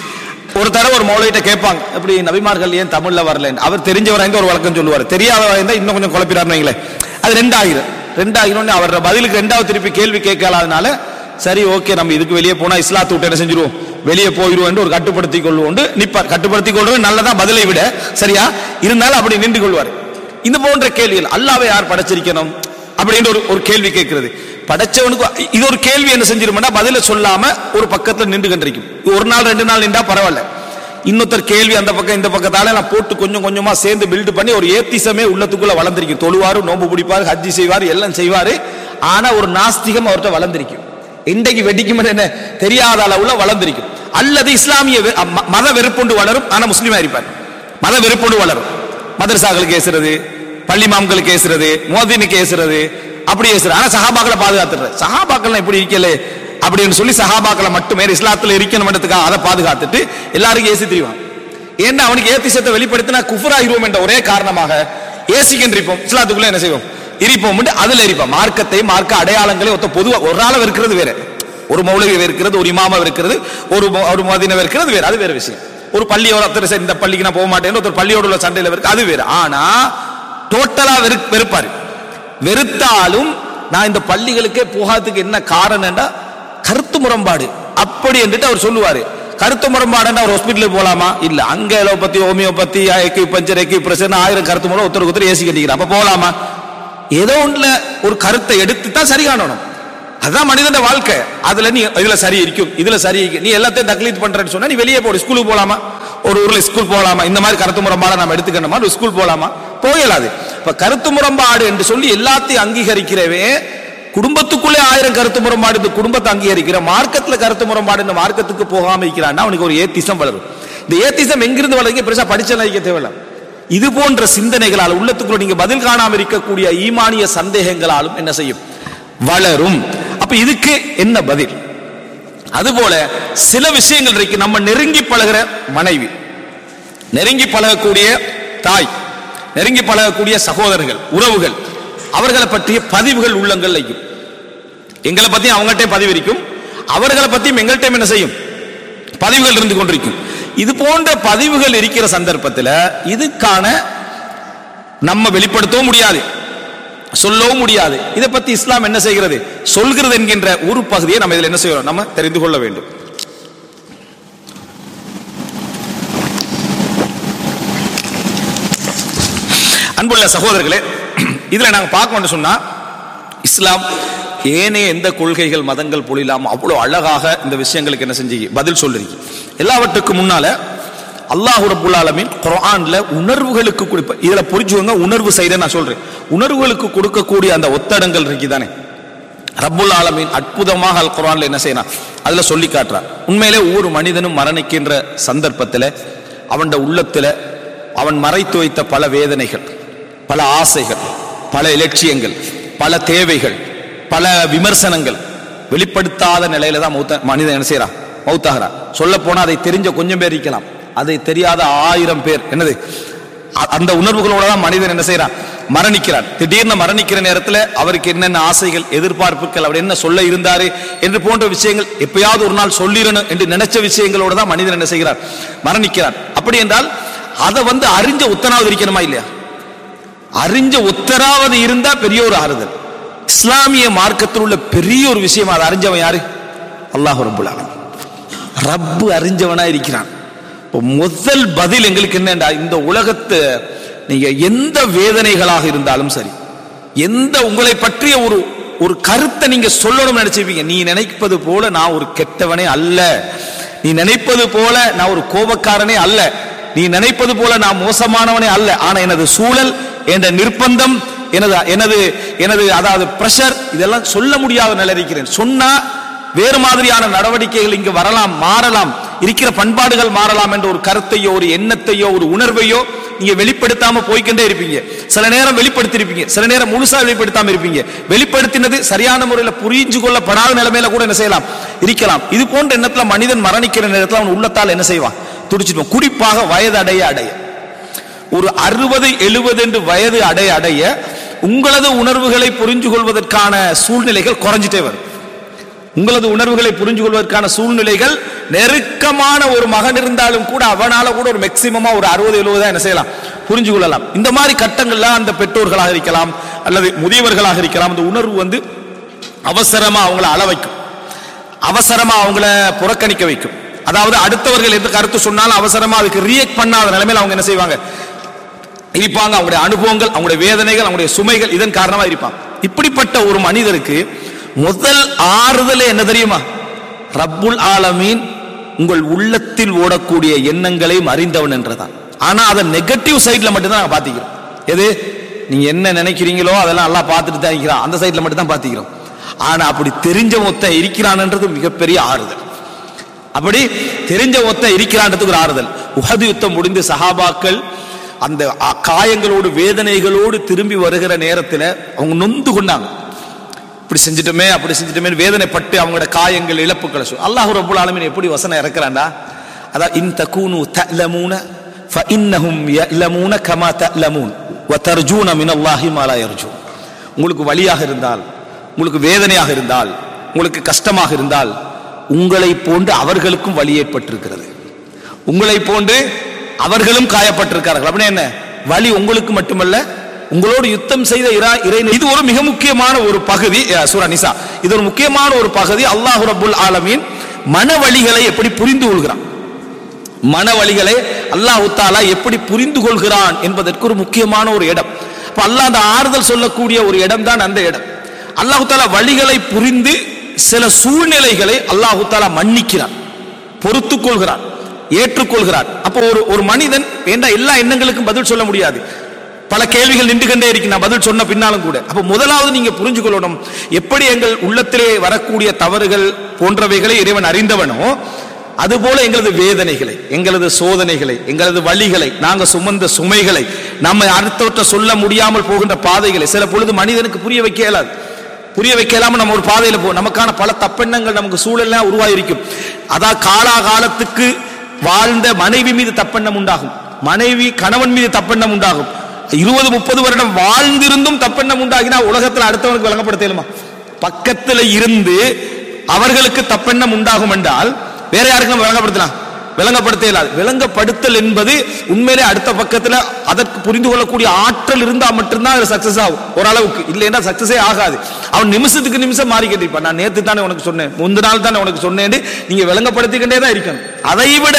ஒரு தடவை ஒரு மௌலையிட்ட கேட்பாங்க, இப்படி நபிமார்கள் ஏன் தமிழ்ல வரல, அவர் தெரிஞ்சவராய்ந்து ஒரு வழக்கம் சொல்லுவார், தெரியாதவராய்ந்தா இன்னும் கொஞ்சம் குழப்பிடாருன்னு. அது 2000 அவரோட பதிலுக்கு 2வது திருப்பி கேள்வி கேட்கலாதனால சரி ஓகே நம்ம இதுக்கு வெளியே போனா இஸ்லாத்தை விட்டு என்ன செஞ்சிருவோம், வெளியே போயிடுவோம் என்று ஒரு கட்டுப்படுத்தி கொள்வோம் நிப்பார். கட்டுப்படுத்தி கொள்வது நல்லதான் பதிலை விட, சரியா, இருந்தாலும் அப்படி நின்று கொள்வார். இந்த போன்ற கேள்விகள் அல்லாஹ்வை யார் படைச்சிருக்கணும் அப்படின்ற ஒரு கேள்வி கேட்கிறது. படைச்சவனுக்கு இது ஒரு கேள்வி என்ன செஞ்சிருமா, பதில சொல்லாம ஒரு பக்கத்துல நின்று கண்டிருக்கும். ஒரு நாள் 2 நாள் நின்றா பரவாயில்ல, இன்னொருத்தர் கேள்வி அந்த பக்கம் இந்த பக்கத்தால நான் போட்டு கொஞ்சம் கொஞ்சமா சேர்ந்து பில்ட் பண்ணி ஒரு ஏத்திசமே உள்ளத்துக்குள்ள வளர்ந்திருக்கும். தொழுவாரு, நோம்பு பிடிப்பாரு, ஹஜ்ஜி செய்வாரு, எல்லாம் செய்வாரு, ஆனா ஒரு நாஸ்திகம் அவர்கிட்ட வளர்ந்திருக்கும். இன்றைக்கு வெடிக்கும் என்ன தெரியாத அளவுல வளர்ந்திருக்கும். அல்லது இஸ்லாமிய மத வெறுப்புண்டு வளரும், ஆனா முஸ்லீமா இருப்பார். மத வெறுப்புண்டு வளரும், மதரசாக்களுக்கு ஏசுறது, பள்ளிமாம்களுக்கு ஏசுறது, மோதினுக்கு ஏசுறது, அப்படி ஏசுறது. ஆனா சஹாபாக்களை பாதுகாத்துறது, சஹாபாக்கள் இப்படி இருக்கல அப்படின்னு சொல்லி சஹாபாக்களை மட்டுமே இஸ்லாத்துல இருக்கணும்ன்றதுக்காக அதை பாதுகாத்துட்டு எல்லாருக்கும் ஏசி தெரியும். ஏன்னா அவனுக்கு ஏத்திசத்தை வெளிப்படுத்தினா குஃபராகிருவோம் என்ற ஒரே காரணமாக ஏசிக்கின்றிருப்போம், இஸ்லாத்துக்குள்ள என்ன செய்வோம் இருப்போம், அதுல இருப்போம். மார்க்கத்தை மார்க்க அடையாளங்களை ஒத்த பொதுவா ஒரு ஆள இருக்கிறது வேற, ஒரு மௌலவி இருக்கிறது, ஒரு இமாம இருக்கிறது, ஒரு மதீனா இருக்கிறது வேற, அது வேற விஷயம். ஒரு பள்ளியோட இந்த பள்ளிக்கு நான் போக மாட்டேன்னு ஒருத்தர் பள்ளியோட உள்ள சண்டையில இருக்கு, அது வேற. ஆனா டோட்டலா வெறுப்பாரு. வெறுத்தாலும் நான் இந்த பள்ளிகளுக்கே போகாததுக்கு என்ன காரணம்னா கருத்து முரண்பாடு அப்படி என்று அவர் சொல்லுவாரு. கருத்து முரண்பாடு அவர் ஹாஸ்பிட்டலுக்கு போலாமா, இல்ல அங்க எலோபதி, ஹோமியோபதி, பஞ்சர், 1000 கருத்து முறை ஒருத்தருக்கு ஒருத்தர் ஏசி கட்டிக்கிறான், அப்ப போலாமா, ஏதோ ஒன்றுல ஒரு கருத்தை எடுத்து தான் சரி காணணும். அதுதான் மனிதன் வாழ்க்கை. அதுல நீ இதுல சரி இருக்கும், இதுல சரி இருக்கும், நீ எல்லாத்தையும் தக்லீத் பண்றேன்னு சொன்னா நீ வெளியே போடு. ஸ்கூலுக்கு போலாமா? ஒரு ஊர்ல ஸ்கூல் போகலாமா? இந்த மாதிரி கருத்து முரண்பாடை நம்ம எடுத்துக்கணுமா? ஒரு ஸ்கூல் போகலாமா? போகலாது. இப்ப கருத்து முரண்பாடு என்று சொல்லி எல்லாத்தையும் அங்கீகரிக்கிறவே குடும்பத்துக்குள்ளே 1000 கருத்து முரண்பாடு, இந்த குடும்பத்தை அங்கீகரிக்கிற மார்க்கத்துல கருத்து முரண்பாடு இந்த மார்க்கத்துக்கு போகாம இருக்கிறான்னா அவனுக்கு ஒரு ஏத்திசம் வளரும். இந்த ஏத்திசம் எங்கிருந்து வளருங்க? பெருசா படிச்செல்லாம் இருக்க தேவையில்லை. இது போன்ற சிந்தனைகளால் உள்ளத்துக்குள்ள நீங்க பதில் காணாம இருக்கக்கூடிய ஈமானிய சந்தேகங்களாலும் என்ன செய்யும்? வளரும். அப்ப இதுக்கு என்ன பதில்? அதுபோல சில விஷயங்கள் இருக்கு. நம்ம நெருங்கி பழகிற மனைவி, நெருங்கி பழகக்கூடிய தாய், நெருங்கி பழகக்கூடிய சகோதரர்கள், உறவுகள், அவர்களை பற்றிய பதிவுகள் உள்ளங்கள் வைக்கும். எங்களை பத்தி அவங்கள்ட்ட பதிவு இருக்கும், அவர்களை பத்தியும் எங்கள்கிட்ட என்ன செய்யும்? பதிவுகள் இருந்து கொண்டிருக்கும். இது போன்ற பதிவுகள் இருக்கிற சந்தர்ப்பத்தில் இதுக்கான நம்ம வெளிப்படுத்தவும் முடியாது, சொல்லவும் முடியாது. இதை பத்தி இஸ்லாம் என்ன செய்கிறது, சொல்கிறது என்கின்ற ஒரு பகுதியை நம்ம இதில் என்ன செய்யறோம், நம்ம தெரிந்து கொள்ள வேண்டும். அன்புள்ள சகோதரர்களே, இதுல நாங்க பார்க்கணும் சொன்னா இஸ்லாம் ஏனைய எந்த கொள்கைகள் மதங்கள் பொழிலாம அவ்வளவு அழகாக இந்த விஷயங்களுக்கு என்ன செஞ்சு பதில் சொல்லிருக்கு. எல்லாவற்றுக்கும் முன்னால அல்லாஹ் ரப்புல் ஆலமீன் குர்ஆன்ல உணர்வுகளுக்கு கொடுப்ப, இதுல புரிஞ்சுவங்க உணர்வு சைட நான் சொல்றேன், உணர்வுகளுக்கு கொடுக்கக்கூடிய அந்த ஒத்தடங்கள் இருக்குதானே, ரப்புல் ஆலமீன் அற்புதமாக அல் குர்ஆன்ல என்ன செய்யறான், அதுல சொல்லி காட்டுறான். உண்மையிலே ஒவ்வொரு மனிதனும் மரணிக்கின்ற சந்தர்ப்பத்தில் அவன் உள்ளத்துல அவன் மறைத்து வைத்த பல வேதனைகள், பல ஆசைகள், பல இலட்சியங்கள், பல தேவைகள், பல விமர்சனங்கள் வெளிப்படுத்தாத நிலையில தான் மனிதன் என்ன செய்யறான், மௌத்தாகிறான். சொல்ல போனா அதை தெரிஞ்ச கொஞ்சம் பேர் இருக்கலாம், அதை தெரியாத 1000 பேர் என்னது அந்த உணர்வுகளோட தான் மனிதன் என்ன செய்யறான், மரணிக்கிறான். திடீர்னு மரணிக்கிற நேரத்தில் அவருக்கு என்னென்ன ஆசைகள், எதிர்பார்ப்புகள், அவர் என்ன சொல்ல இருந்தாரு என்று போன்ற விஷயங்கள் எப்பயாவது ஒரு நாள் சொல்லிடணும் என்று நினைச்ச விஷயங்களோட தான் மனிதன் என்ன செய்கிறார், மரணிக்கிறான். அப்படி என்றால் அதை அறிஞ்ச உத்தராவது இருக்கணுமா இல்லையா? அறிஞ்ச உத்தராவது இருந்தா பெரிய ஒரு ஆறுதல். இஸ்லாமிய மார்க்கத்தில் உள்ள பெரிய ஒரு விஷயம், அதை அறிஞ்சவன் யாரு? அல்லாஹ் ரப்புல் ஆலமீன். ரப்பு அறிஞ்சவனா இருக்கிறான். முதல் பதில் எங்களுக்கு என்னண்டா, இந்த உலகத்தை நீங்க எந்த வேதனைகளாக இருந்தாலும் சரி, எந்த உங்களை பற்றிய ஒரு கருத்தை நீங்க சொல்லணும் நினைச்சிருப்பீங்க, நீ நினைப்பது போல நான் ஒரு கெட்டவனே அல்ல, நீ நினைப்பது போல நான் ஒரு கோபக்காரனே அல்ல, நீ நினைப்பது போல நான் மோசமானவனே அல்ல, ஆனா எனது சூழல், என்ற நிர்பந்தம், எனது அதாவது பிரஷர், இதெல்லாம் சொல்ல முடியாத நிலை இருக்கிறேன். சொன்னா வேறு மாதிரியான நடவடிக்கைகள் இங்கு வரலாம், மாறலாம், இருக்கிற பண்பாடுகள் மாறலாம் என்ற ஒரு கருத்தையோ ஒரு எண்ணத்தையோ ஒரு உணர்வையோ நீங்க வெளிப்படுத்தாம போய்கிட்டே இருப்பீங்க. சில நேரம் வெளிப்படுத்திருப்பீங்க, சில நேரம் முழுசா வெளிப்படுத்தாம இருப்பீங்க. வெளிப்படுத்தினது சரியான முறையில் புரிஞ்சு கொள்ளப்படாத நிலைமையில கூட என்ன செய்யலாம், இருக்கலாம். இது போன்ற எண்ணத்துல மனிதன் மரணிக்கிற நேரத்தில் அவன் உள்ளத்தால் என்ன செய்வான், துடிச்சிடுவான். குறிப்பாக வயது அடைய ஒரு 60-70 என்று வயது அடைய உங்களது உணர்வுகளை புரிஞ்சு கொள்வதற்கான சூழ்நிலைகள் குறைஞ்சிட்டே வரும். உங்களது உணர்வுகளை புரிஞ்சு கொள்வதற்கான சூழ்நிலைகள், நெருக்கமான ஒரு மகன் இருந்தாலும் கூட அவனால கூட ஒரு மேக்சிமமா ஒரு 60-70 என்ன செய்யலாம், புரிஞ்சு கொள்ளலாம். இந்த மாதிரி கட்டங்கள்ல அந்த பெற்றோர்களாக இருக்கலாம் அல்லது முதியவர்களாக இருக்கலாம், அந்த உணர்வு அவசரமா அவங்கள அள வைக்கும், அவசரமா அவங்கள புறக்கணிக்க வைக்கும். அதாவது அடுத்தவர்கள் எந்த கருத்து சொன்னாலும் அவசரமா அதுக்கு ரியாக்ட் பண்ணாத நிலைமையில் அவங்க என்ன செய்வாங்க, இருப்பாங்க. அவங்களுடைய அனுபவங்கள், அவங்களுடைய வேதனைகள், அவங்களுடைய சுமைகள் இதன் காரணமா இருப்பாங்க. இப்படிப்பட்ட ஒரு மனிதருக்கு முதல் ஆறுதல் என்ன தெரியுமா, ரப்புல் ஆலமீன் உங்கள் உள்ளத்தில் ஓடக்கூடிய எண்ணங்களையும் அறிந்தவன் என்றதான். ஆனா அதை நெகட்டிவ் சைட்ல மட்டும்தான் நாங்க பாத்திக்கிறோம். எது, நீங்க என்ன நினைக்கிறீங்களோ அதெல்லாம் எல்லாம் பார்த்துட்டு தான் இருக்கிறான், அந்த சைட்ல மட்டும் தான் பாத்திக்கிறோம். ஆனா அப்படி தெரிஞ்ச மொத்தம் இருக்கிறான்ன்றது மிகப்பெரிய ஆறுதல். அப்படி தெரிஞ்ச மொத்தம் இருக்கிறான்றதுக்கு ஒரு ஆறுதல். உஹது யுத்தம் முடிந்து சஹாபாக்கள் அந்த காயங்களோடு வேதனைகளோடு திரும்பி வருகிற நேரத்தில் அவங்க நொந்து கொண்டாங்க. இப்படி செஞ்சிட்டோமே அப்படி செஞ்சிட்டோமே வேதனைப்பட்டு அவங்களோட காயங்கள் இழப்புகளை அல்லாஹ் ரப்புல் ஆலமீன் எப்படி வசனம் இறக்குறான்டா, அதான் இன் தகூனு தஅலமூன ஃபஇன்னஹும் யஅலமூன கமா தஅலமூன் வ தர்ஜூன மினல்லாஹி மா லா யர்ஜூன். உங்களுக்கு வலியாக இருந்தால், உங்களுக்கு வேதனையாக இருந்தால், உங்களுக்கு கஷ்டமாக இருந்தால், உங்களை போன்று அவர்களுக்கும் வலி ஏற்பட்டிருக்கிறது, உங்களை போன்று அவர்களும் காயப்பட்டிருக்கிறார்கள். அப்படின்னா என்ன, வலி உங்களுக்கு மட்டுமல்ல, உங்களோடு யுத்தம் செய்த இறை. இது ஒரு மிக முக்கியமான ஒரு பகுதி சூரா நிசா. இது ஒரு முக்கியமான ஒரு பகுதி. அல்லாஹ் ரப்புல் ஆலமீன் மனவழிகளை எப்படி புரிந்து கொள்கிறான், மனவழிகளை அல்லாஹ் தஆலா எப்படி புரிந்து கொள்கிறான் என்பதற்கு ஒரு முக்கியமான ஒரு இடம். இப்ப அல்லாஹ் அந்த ஆறுதல் சொல்லக்கூடிய ஒரு இடம் தான் அந்த இடம். அல்லாஹு தாலா வழிகளை புரிந்து சில சூழ்நிலைகளை அல்லாஹு தாலா மன்னிக்கிறார், பொறுத்துக் கொள்கிறார், ஏற்றுக்கொள்கிறார். அப்போ ஒரு மனிதன் வேண்ட எல்லா எண்ணங்களுக்கும் பதில் சொல்ல முடியாது, பல கேள்விகள் நின்று கொண்டே இருக்கு நான் பதில் சொன்ன பின்னாலும் கூட. அப்ப முதலாவது நீங்க புரிஞ்சு கொள்ளணும், எப்படி எங்கள் உள்ளத்திலே வரக்கூடிய தவறுகள் போன்றவைகளை இறைவன் அறிந்தவனோ அதுபோல எங்களது வேதனைகளை, எங்களது சோதனைகளை, எங்களது வழிகளை, நாங்க சுமந்த சுமைகளை, நம்ம அடுத்தவற்றை சொல்ல முடியாமல் போகின்ற பாதைகளை சில பொழுது மனிதனுக்கு புரிய வைக்க இயலாது. புரிய வைக்கலாம நம்ம ஒரு பாதையில போ, நமக்கான பல தப்பெண்ணங்கள் நமக்கு சூழல்லாம் உருவாயிருக்கும். அதான் காலாகாலத்துக்கு வாழ்ந்த மனைவி மீது தப்பெண்ணம் உண்டாகும், மனைவி கணவன் மீது தப்பெண்ணம் உண்டாகும். 20-30 வருடம் வாழ்ந்திருந்தும் தப்பெண்ணம் உண்டாகினா உலகத்தில் அடுத்தவனுக்கு விளங்கப்படுத்தலுமா? பக்கத்தில் இருந்து அவர்களுக்கு தப்பெண்ணம் உண்டாகும் என்றால் வேற யாருக்கு நம்ம விளங்கப்படுத்தலாம்? விளங்கப்படுத்த இயலாது. விளங்கப்படுத்தல் என்பது உண்மையிலே அடுத்த பக்கத்தில் அதற்கு புரிந்து கொள்ளக்கூடிய ஆற்றல் இருந்தால் மட்டும்தான் அது சக்சஸ் ஆகும் ஓரளவுக்கு, இல்லைன்னா சக்சஸே ஆகாது. அவன் நிமிஷத்துக்கு நிமிஷம் மாறி கேட்டிருப்பான், நான் நேற்று தானே உனக்கு சொன்னேன், முந்தின நாள் தானே உனக்கு சொன்னேன், நீங்க விளங்கப்படுத்திக்கிட்டே தான் இருக்கணும். அதை விட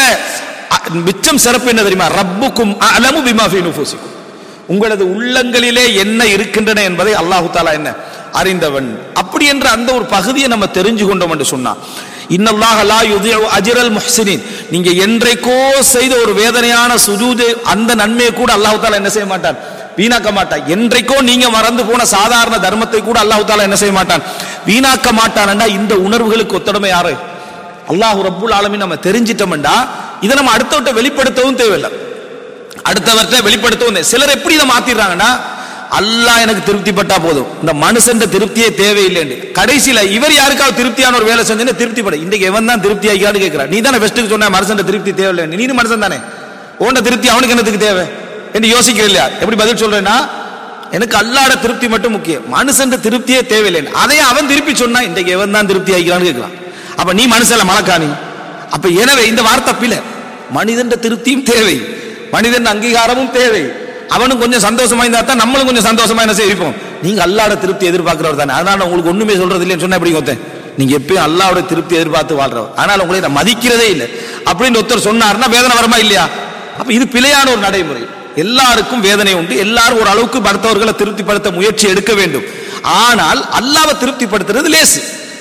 மிச்சம் சிறப்பு என்ன தெரியுமா? ரப்புக்கும் அலமு பிமா ஃபீ நுஃபூசிக்கும், உங்களது உள்ளங்களிலே என்ன இருக்கின்றன என்பதை அல்லாஹு தாலா என்ன அறிந்தவன். அப்படி என்ற அந்த ஒரு பகுதியை நம்ம தெரிஞ்சு கொண்டோம் என்று சொன்னா, இன்னல்லாஹ லா யுதிஉ அஜ்ரல் முஹ்ஸினீன், நீங்க என்றைக்கோ செய்த ஒரு வேதனையான சுஜூது அந்த நன்மையை கூட அல்லாஹு தாலா என்ன செய்ய மாட்டான்? வீணாக்க மாட்டான். என்றைக்கோ நீங்க மறந்து போன சாதாரண தர்மத்தை கூட அல்லாஹு தாலா என்ன செய்ய மாட்டான்? வீணாக்க மாட்டான்டா. இந்த உணர்வுகளுக்கு ஒத்தடமை யாரு? அல்லாஹ் ரப்புல் ஆலமீன். நம்ம தெரிஞ்சிட்டோம்டா இதை நம்ம அடுத்தவற்றை வெளிப்படுத்தவும் தேவையில்லை, அடுத்தவற்றை வெளிப்படுத்தவும். சிலர் எப்படி இதை மாத்திடுறாங்கன்னா, அல்லாஹ் எனக்கு திருப்திப்பட்டா போதும், இந்த மனுஷன் திருப்தியே தேவையில்லை. கடைசியில இவர் யாருக்காவது திருப்தியான ஒரு வேலை செஞ்சு திருப்திப்பட, இன்றைக்கு எவன் தான் திருப்தி ஆகியான்னு கேட்கிறான். நீ தானே பெஸ்ட்டுக்கு சொன்ன மனுஷன் திருப்தி தேவையில்லை, நீ மனுஷன் தானே, உன்ன திருப்தி அவனுக்கு என்னத்துக்கு தேவை என்று யோசிக்க இல்லையா? எப்படி பதில் சொல்றேன்னா, எனக்கு அல்லாஹ்வோட திருப்தி மட்டும் முக்கியம், மனுஷன் திருப்தியே தேவையில்லை. அதையும் அவன் திருப்பி சொன்னா இன்றைக்கு எவன் தான் திருப்தி ஆகிக்கிறான்னு கேட்கலாம். அப்ப நீ மனுஷன் மலக்காணி. அப்ப எனவே இந்த வார்த்தை பிள்ளை, மனிதன் திருப்தியும் தேவை, மனிதன் அங்கீகாரமும் தேவை. அவனும் கொஞ்சம் சந்தோஷமா இருந்தா தான் நம்மளும் கொஞ்சம் சந்தோஷமா என்ன செய்வோம். நீங்க அல்லாஹ்வோட திருப்தி எதிர்பார்க்கிறவர் தானே, அதனால உங்களுக்கு ஒண்ணுமே சொல்றது இல்லைன்னு சொன்னா எப்படி ஒருத்தன், நீங்க எப்பயும் அல்லாஹ்வோட திருப்தி எதிர்பார்த்து வாழ்றவர், அதனால உங்களை நான் மதிக்கிறதே இல்லை அப்படின்னு ஒருத்தர் சொன்னார்னா வேதனை வருமா இல்லையா? அப்ப இது பிழையான ஒரு நடைமுறை. எல்லாருக்கும் வேதனை உண்டு, எல்லாரும் ஒரு அளவுக்கு மற்றவர்களை திருப்திப்படுத்த முயற்சி எடுக்க வேண்டும். ஆனால் அல்லாஹ்வை திருப்திப்படுத்துறது லேசு,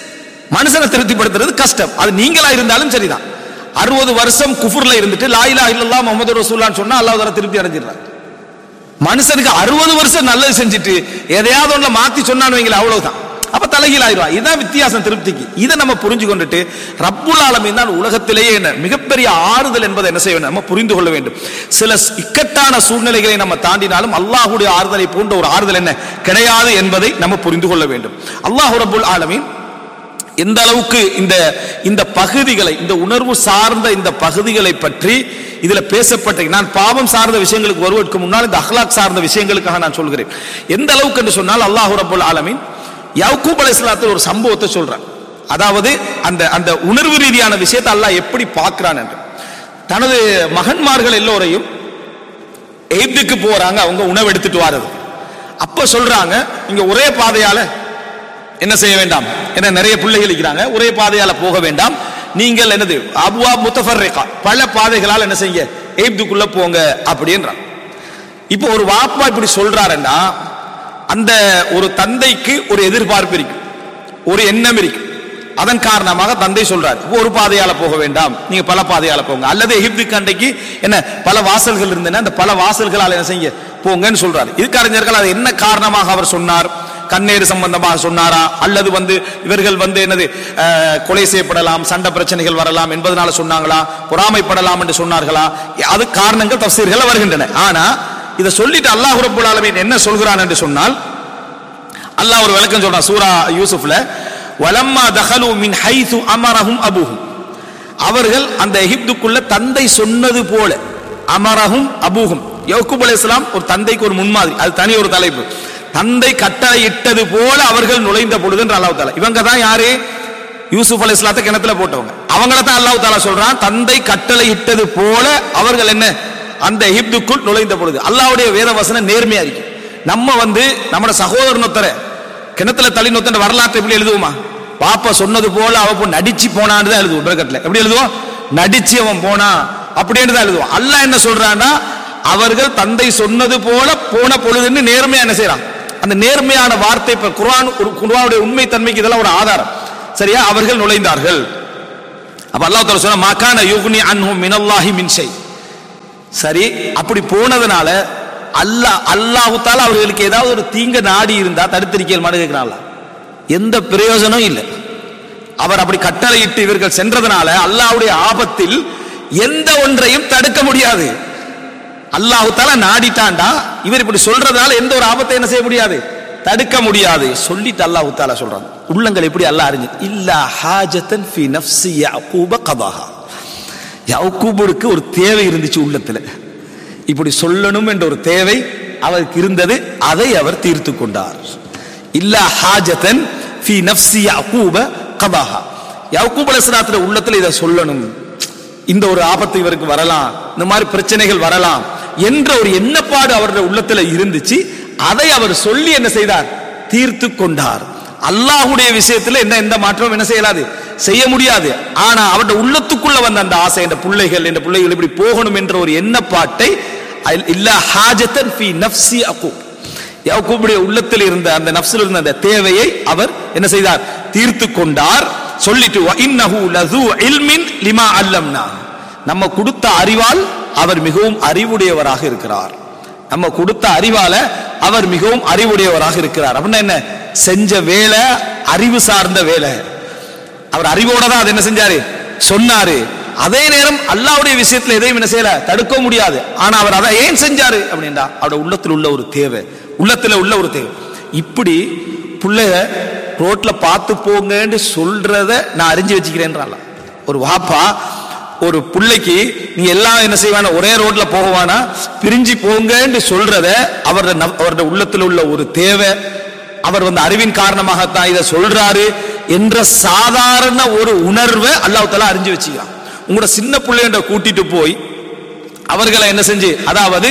மனுஷனை திருப்திப்படுத்துறது கஷ்டம். அது நீங்களா இருந்தாலும் சரிதான். 60 வருஷம் குஃபுர்ல இருந்துட்டு லா இலாஹ இல்லல்லாஹ் முஹம்மது ரசூலுல்லாஹ்னு சொன்னா அல்லாஹ் தஆலா திருப்தி அடைஞ்சிடுறார். மனுஷனுக்கு 60 வருஷம் நல்லது செஞ்சுட்டு எதையாவது ஒன்றை மாத்தி சொன்னான்னு வைங்கள, அவ்வளவுதான், அப்ப தலைகீழ் ஆயிடுவான். இதுதான் வித்தியாசம் திருப்திக்கு. இதை நம்ம புரிஞ்சு கொண்டுட்டு ரப்புல் ஆலமீன் தான் உலகத்திலேயே என்ன மிகப்பெரிய ஆறுதல் என்பதை என்ன செய்ய வேண்டும், நம்ம புரிந்து கொள்ள வேண்டும். சில இக்கட்டான சூழ்நிலைகளை நம்ம தாண்டினாலும் அல்லாஹ்வுடைய ஆறுதலை போன்ற ஒரு ஆறுதல் என்ன கிடையாது என்பதை நம்ம புரிந்து கொள்ள வேண்டும். அல்லாஹ் ரப்புல் ஆலமீன் எந்த அளவுக்கு இந்த பகுதிகளை, இந்த உணர்வு சார்ந்த இந்த பகுதிகளை பற்றி இதுல பேசப்பட்ட, நான் பாவம் சார்ந்த விஷயங்களுக்கு வருவதற்கு முன்னால் இந்த அஹ்லாக் சார்ந்த விஷயங்களுக்காக நான் சொல்கிறேன். எந்த அளவுக்கு என்று சொன்னால் அல்லாஹ் ரப்புல் ஆலமீன் யாக்கூப் அலைஹிஸ்ஸலாத்து ஒரு சம்பவத்தை சொல்றான். அதாவது அந்த உணர்வு ரீதியான விஷயத்தை அல்லாஹ் எப்படி பார்க்கிறான் என்று. தனது மகன்மார்கள் எல்லோரையும் எகிப்துக்கு போறாங்க, அவங்க உணவு எடுத்துட்டு வாரது. அப்ப சொல்றாங்க, இங்க ஒரே பாதையால என்ன செய்ய வேண்டாம், என்ன நிறைய பிள்ளைகள் இருக்கிறாங்க, ஒரே பாதையால போக வேண்டாம், நீங்கள் என்னது அபுவா முத்தஃபர்ரிகா பல பாதைகளால் என்ன செய்ய எகிப்துக்குள்ள போங்க அப்படின்றான். இப்போ ஒரு வாப்பா இப்படி சொல்றாருன்னா அந்த ஒரு தந்தைக்கு ஒரு எதிர்பார்ப்பு இருக்கு, ஒரு எண்ணம் இருக்கு. அதன் காரணமாக தந்தை சொல்றாரு, ஒரு பாதையால போக வேண்டாம், நீங்க பல பாதையால போங்க, அல்லது எகிப்துக்கு அன்றைக்கு என்ன பல வாசல்கள் இருந்தன, அந்த பல வாசல்களால் என்ன செய்ய போங்கன்னு சொல்றாரு. இதுக்கு அறிஞர்கள் அது என்ன காரணமாக அவர் சொன்னார், கண்ணேறு சம்பந்தமாக சொன்னாரா, அல்லது இவர்கள் என்னது கொலை செய்யப்படலாம், சண்டை பிரச்சனைகள் வரலாம் என்பதனால சொன்னாங்களா, பொறாமைப்படலாம் என்று சொன்னார்களா, அது காரணங்கள் தஃசீர்கள் வருகின்றன. ஆனா இதை சொல்லிட்டு அல்லாஹ் ரப்புல் ஆலமீன் என்ன சொல்கிறான் என்று சொன்னால், அல்லாஹ் ஒரு விளக்கம் சொல்றான் சூரா யூசுஃப்ல, வலம்மா தஹலு மின் ஹைது அமரஹும் அபூஹும், அவர்கள் அந்த எகிப்துக்குள்ள தந்தை சொன்னது போல, அமரஹும் அபூஹும், யாக்கூப் அலைஹிஸ்ஸலாம் ஒரு தந்தைக்கு ஒரு முன்மாதிரி, அது தனி ஒரு தலைப்பு. தந்தை கட்டளை இட்டது போல அவர்கள் நுழைந்த பொழுது அல்லாஹ் தஆலா, இவங்க தான் யாரு, யூசுப் அலைஹிஸ்ஸலாத்தை கிணத்துல போட்டவங்க, அவங்கள தான் அல்லாஹ் தஆலா சொல்றான், தந்தை கட்டளை இட்டது போல அவர்கள் என்ன அந்த எகிப்துக்குள் நுழைந்த பொழுது. அல்லாஹ்வுடைய வேத வசனம் நேர்மையா இருக்கு. நம்ம நம்மட சகோதரனொத்தர கிணத்துல தள்ளி நொத்தன வரலாற்றை எப்படி எழுதுவோமா, பாப்பா சொன்னது போல அவ நடிச்சு போனான்னு தான் எழுதுவோம். பிரகட்ல எப்படி எழுதுவோம், நடிச்சு அவன் போனா அப்படின்னு தான் எழுதுவோம். அல்லாஹ் என்ன சொல்றான்னா, அவர்கள் தந்தை சொன்னது போல போன பொழுதுன்னு நேர்மையா என்ன செய்யறான். அந்த நேர்மையான வார்த்தை இப்ப குர்ஆனுடைய உண்மை தன்மைக்கு இதெல்லாம் ஒரு ஆதாரம். சரியா, அவர்கள் நுழைந்தார்கள். அப்ப அல்லாஹ் தஆலா சொன்னா மகான யுக்னி அன்ஹும் மினல்லாஹி மின் ஷை. சரி, அப்படி போனதுனால அல்லாஹ் தஆலா அவர்களுக்கு ஏதாவது ஒரு தீங்க நாடி இருந்தா தடுத்திருக்கல் மாடு கேட்கிறாங்களா? எந்த பிரயோஜனம் இல்லை. அவர் அப்படி கட்டளையிட்டு இவர்கள் சென்றதுனால அல்லாஹ்வுடைய ஆபத்தில் எந்த ஒன்றையும் தடுக்க முடியாது. அல்லாஹ் தஆலா நாடிட்டாண்டா இவர் இப்படி சொல்றதால எந்த ஒரு ஆபத்தை என்ன செய்ய முடியாது, தடுக்க முடியாது. சொல்லிட்டு அல்லாஹ் தஆலா சொல்றான், உள்ளங்கள் எப்படி அல்லாஹ் அறிஞ்சு இல்லா ஹாஜத்தன் ஃபி நஃப்ஸி யாக்கூப கதாஹா. யாக்கூபுக்கு ஒரு தேவை இருந்துச்சு உள்ளத்துல, இப்படி சொல்லணும் என்ற ஒரு தேவை அவருக்கு இருந்தது, அதை அவர் தீர்த்து கொண்டார். இல்லா ஹாஜத்தன் ஃபி நஃப்ஸி யாக்கூப கதாஹா. யாக்கூப் அலைஹிஸ்ஸலாத்துடைய உள்ளத்துல இதை சொல்லணும், இந்த ஒரு ஆபத்து இவருக்கு வரலாம், இந்த மாதிரி பிரச்சனைகள் வரலாம் என்ற ஒரு எண்ணப்பாடு அவருடைய உள்ளத்துல இருந்துச்சு. அதை அவர் சொல்லி என்ன செய்தார், தீர்த்து கொண்டார். அல்லாஹ்வுடைய விஷயத்துல எந்த மாற்றமும் என்ன செய்யலாது, செய்ய முடியாது. ஆனா அவருடைய உள்ளத்துக்குள்ள வந்த அந்த ஆசை, இந்த பிள்ளைகள் இப்படி போகணும் என்ற ஒரு எண்ணப்பாட்டை இல்லா ஹாஜத்தன் ஃபி நஃப்ஸி யாக்கூப், யாக்கூபுடைய உள்ளத்தில் இருந்த அந்த நஃப்ஸில் இருந்த அந்த தேவையை அவர் என்ன செய்தார், தீர்த்து கொண்டார். சொல்லிட்டு வ இன்னஹு லஸூ இல்மின் லிமா அல்லம்னா, நம்ம கொடுத்த அறிவால் அவர் மிகவும் அறிவுடையவராக இருக்கிறார். நம்ம கொடுத்த அறிவால அவர் மிகவும் அறிவுடையவராக இருக்கிறார். அப்படின்னா என்ன, செஞ்ச வேலை அறிவு சார்ந்த வேலை. அவர் அறிவோட தான் அதை என்ன செஞ்சாரு, சொன்னாரு. அதே நேரம் அல்லாஹ்வுடைய விஷயத்துல எதையும் என்ன செய்யல, தடுக்க முடியாது. ஆனா அவர் அதை ஏன் செஞ்சாரு அப்படின்னா அவருடைய உள்ளத்துல உள்ள ஒரு தேவை, உள்ளத்துல உள்ள ஒரு தேவை. இப்படி பிள்ளைய ரோட்ல பார்த்து போங்கன்னு சொல்றத நான் அறிஞ்சு வச்சுக்கிறேன்றால. ஒரு வாப்பா ஒரு பிள்ளைக்கு நீ எல்லாம் என்ன செய்வானா, ஒரே ரோட்ல போகவானா, பிரிஞ்சு போங்கன்னு சொல்றத அவருடைய உள்ளத்துல உள்ள ஒரு தேவை, அவர் அறிவின் காரணமாகத்தான் இதை சொல்றாரு என்ற சாதாரண ஒரு உணர்வை அல்லாஹ் தஆலா அறிஞ்சு வச்சுக்கிறான். உங்களோட சின்ன பிள்ளைன்ற கூட்டிட்டு போய் அவர்களை என்ன செஞ்சு, அதாவது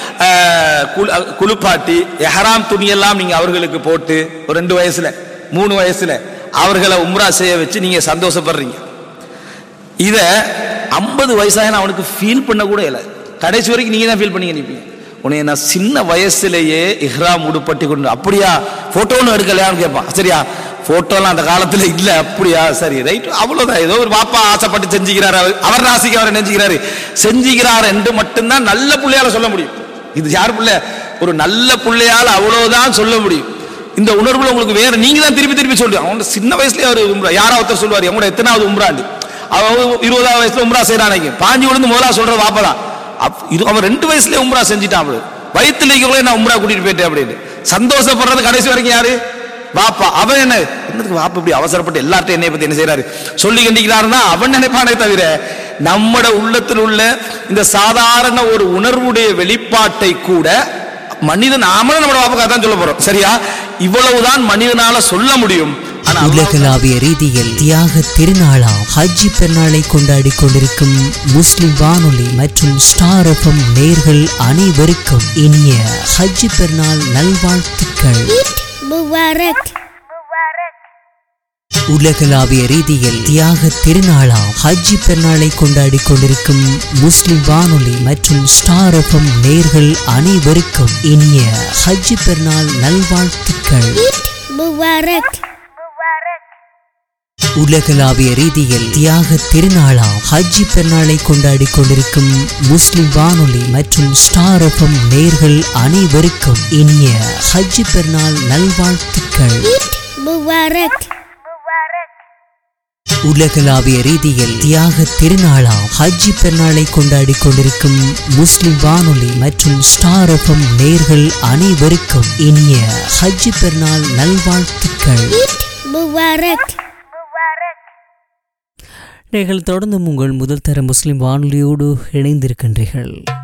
குளிப்பாட்டி எஹராம் துணியெல்லாம் நீங்க அவர்களுக்கு போட்டு ஒரு 2 வயசுல 3 வயசுல அவர்களை உம்ரா செய்ய வச்சு நீங்க சந்தோஷப்படுறீங்க. இத 50 வயசாக அவனுக்கு ஃபீல் பண்ண கூட இல்லை. கடைசி வரைக்கும் நீங்க தான் ஃபீல் பண்ணீங்க. நிப்பீங்க உன்னை நான் சின்ன வயசுலேயே இஹ்ராம் உடுப்பட்டி கொண்டு, அப்படியா போட்டோன்னு எடுக்கலையான்னு கேட்பான். சரியா, போட்டோலாம் அந்த காலத்துல இல்ல, அப்படியா, சரி ரைட், அவ்வளவுதான். ஏதோ ஒரு பாப்பா ஆசைப்பட்டு செஞ்சுக்கிறாரு, அவர் ராசிக்கு அவர் நினைச்சுக்கிறாரு, செஞ்சுக்கிறார் என்று மட்டும்தான் நல்ல பிள்ளையால சொல்ல முடியும். இது யார் பிள்ளை, ஒரு நல்ல பிள்ளையால அவ்வளவுதான் சொல்ல முடியும். இந்த உணர்வுல உங்களுக்கு வேற நீங்க தான் திருப்பி திருப்பி சொல்லுங்க. அவங்க சின்ன வயசுலயே அவர் உம்ரா, யாராவது சொல்லுவாரு அவங்களோட எத்தனாவது உம்ராண்டு, அவன் 20வது வயசுல உம்ரா செய்யறாங்க, பாஞ்சு விழுந்து முதலா சொல்ற வாப்பதான். அவன் 2 வயசுல உம்ரா செஞ்சுட்டான். வயிற்றுல இருக்கிறவங்களே நான் உம்ரா கூட்டிட்டு போயிட்டேன் அப்படின்னு சந்தோஷப்படுறது கடைசி வரைக்கும் யாரு, வாப்பா. அவன் என்னதுக்கு வாப்பா இப்படி அவசரப்பட்டு எல்லார்ட்டும் என்னை பத்தி என்ன செய்யறாரு சொல்லி கண்டிக்கிறாருன்னா அவன் நினைப்பானே தவிர நம்மட உள்ளத்தில் உள்ள இந்த சாதாரண ஒரு உணர்வுடைய வெளிப்பாட்டை கூட மனிதன் நாமளும் நம்ம வாப்பாக்காக தான் சொல்ல போறோம். சரியா, இவ்வளவுதான் மனிதனால சொல்ல முடியும். உலகளாவிய ரீதியில் தியாக திருநாளாம் ஹஜ்ஜி பெருநாளை கொண்டாடி கொண்டிருக்கும் முஸ்லிம் வானொலி மற்றும் ஸ்டார் எஃப்எம் நேயர்கள் அனைவருக்கும் இனிய ஹஜ்ஜி பெருநாள் நல்வாழ்த்துக்கள். உலகளாவிய ரீதியில் தியாக திருநாளாம் ஹஜ்ஜி பெருநாளை கொண்டாடி கொண்டிருக்கும் முஸ்லிம் வானொலி மற்றும் ஸ்டார் எஃப்எம் நேயர்கள் அனைவருக்கும் இனிய ஹஜ்ஜி பெருநாள் நல்வாழ்த்துக்கள். உலகளாவிய ரீதியில் தியாக திருநாளாம் ஹஜ்ஜி பெருநாளை கொண்டாடி கொண்டிருக்கும் முஸ்லிம் வானொலி மற்றும் ஸ்டார் எஃப்எம் நேயர்கள் அனைவருக்கும் இனிய ஹஜ்ஜி பெருநாள் நல்வாழ்த்துக்கள். உலகளாவிய ரீதியில் தியாக திருநாளாம் ஹஜ்ஜி பெருநாளை கொண்டாடி கொண்டிருக்கும் முஸ்லிம் வானொலி மற்றும் ஸ்டார் எஃப்எம் நேயர்கள் அனைவருக்கும் இனிய ஹஜ்ஜி பெருநாள் நல்வாழ்த்துக்கள். நீங்கள் தொடர்ந்து உங்கள் முதல் தர முஸ்லிம் வானொலியோடு இணைந்திருக்கின்றீர்கள்.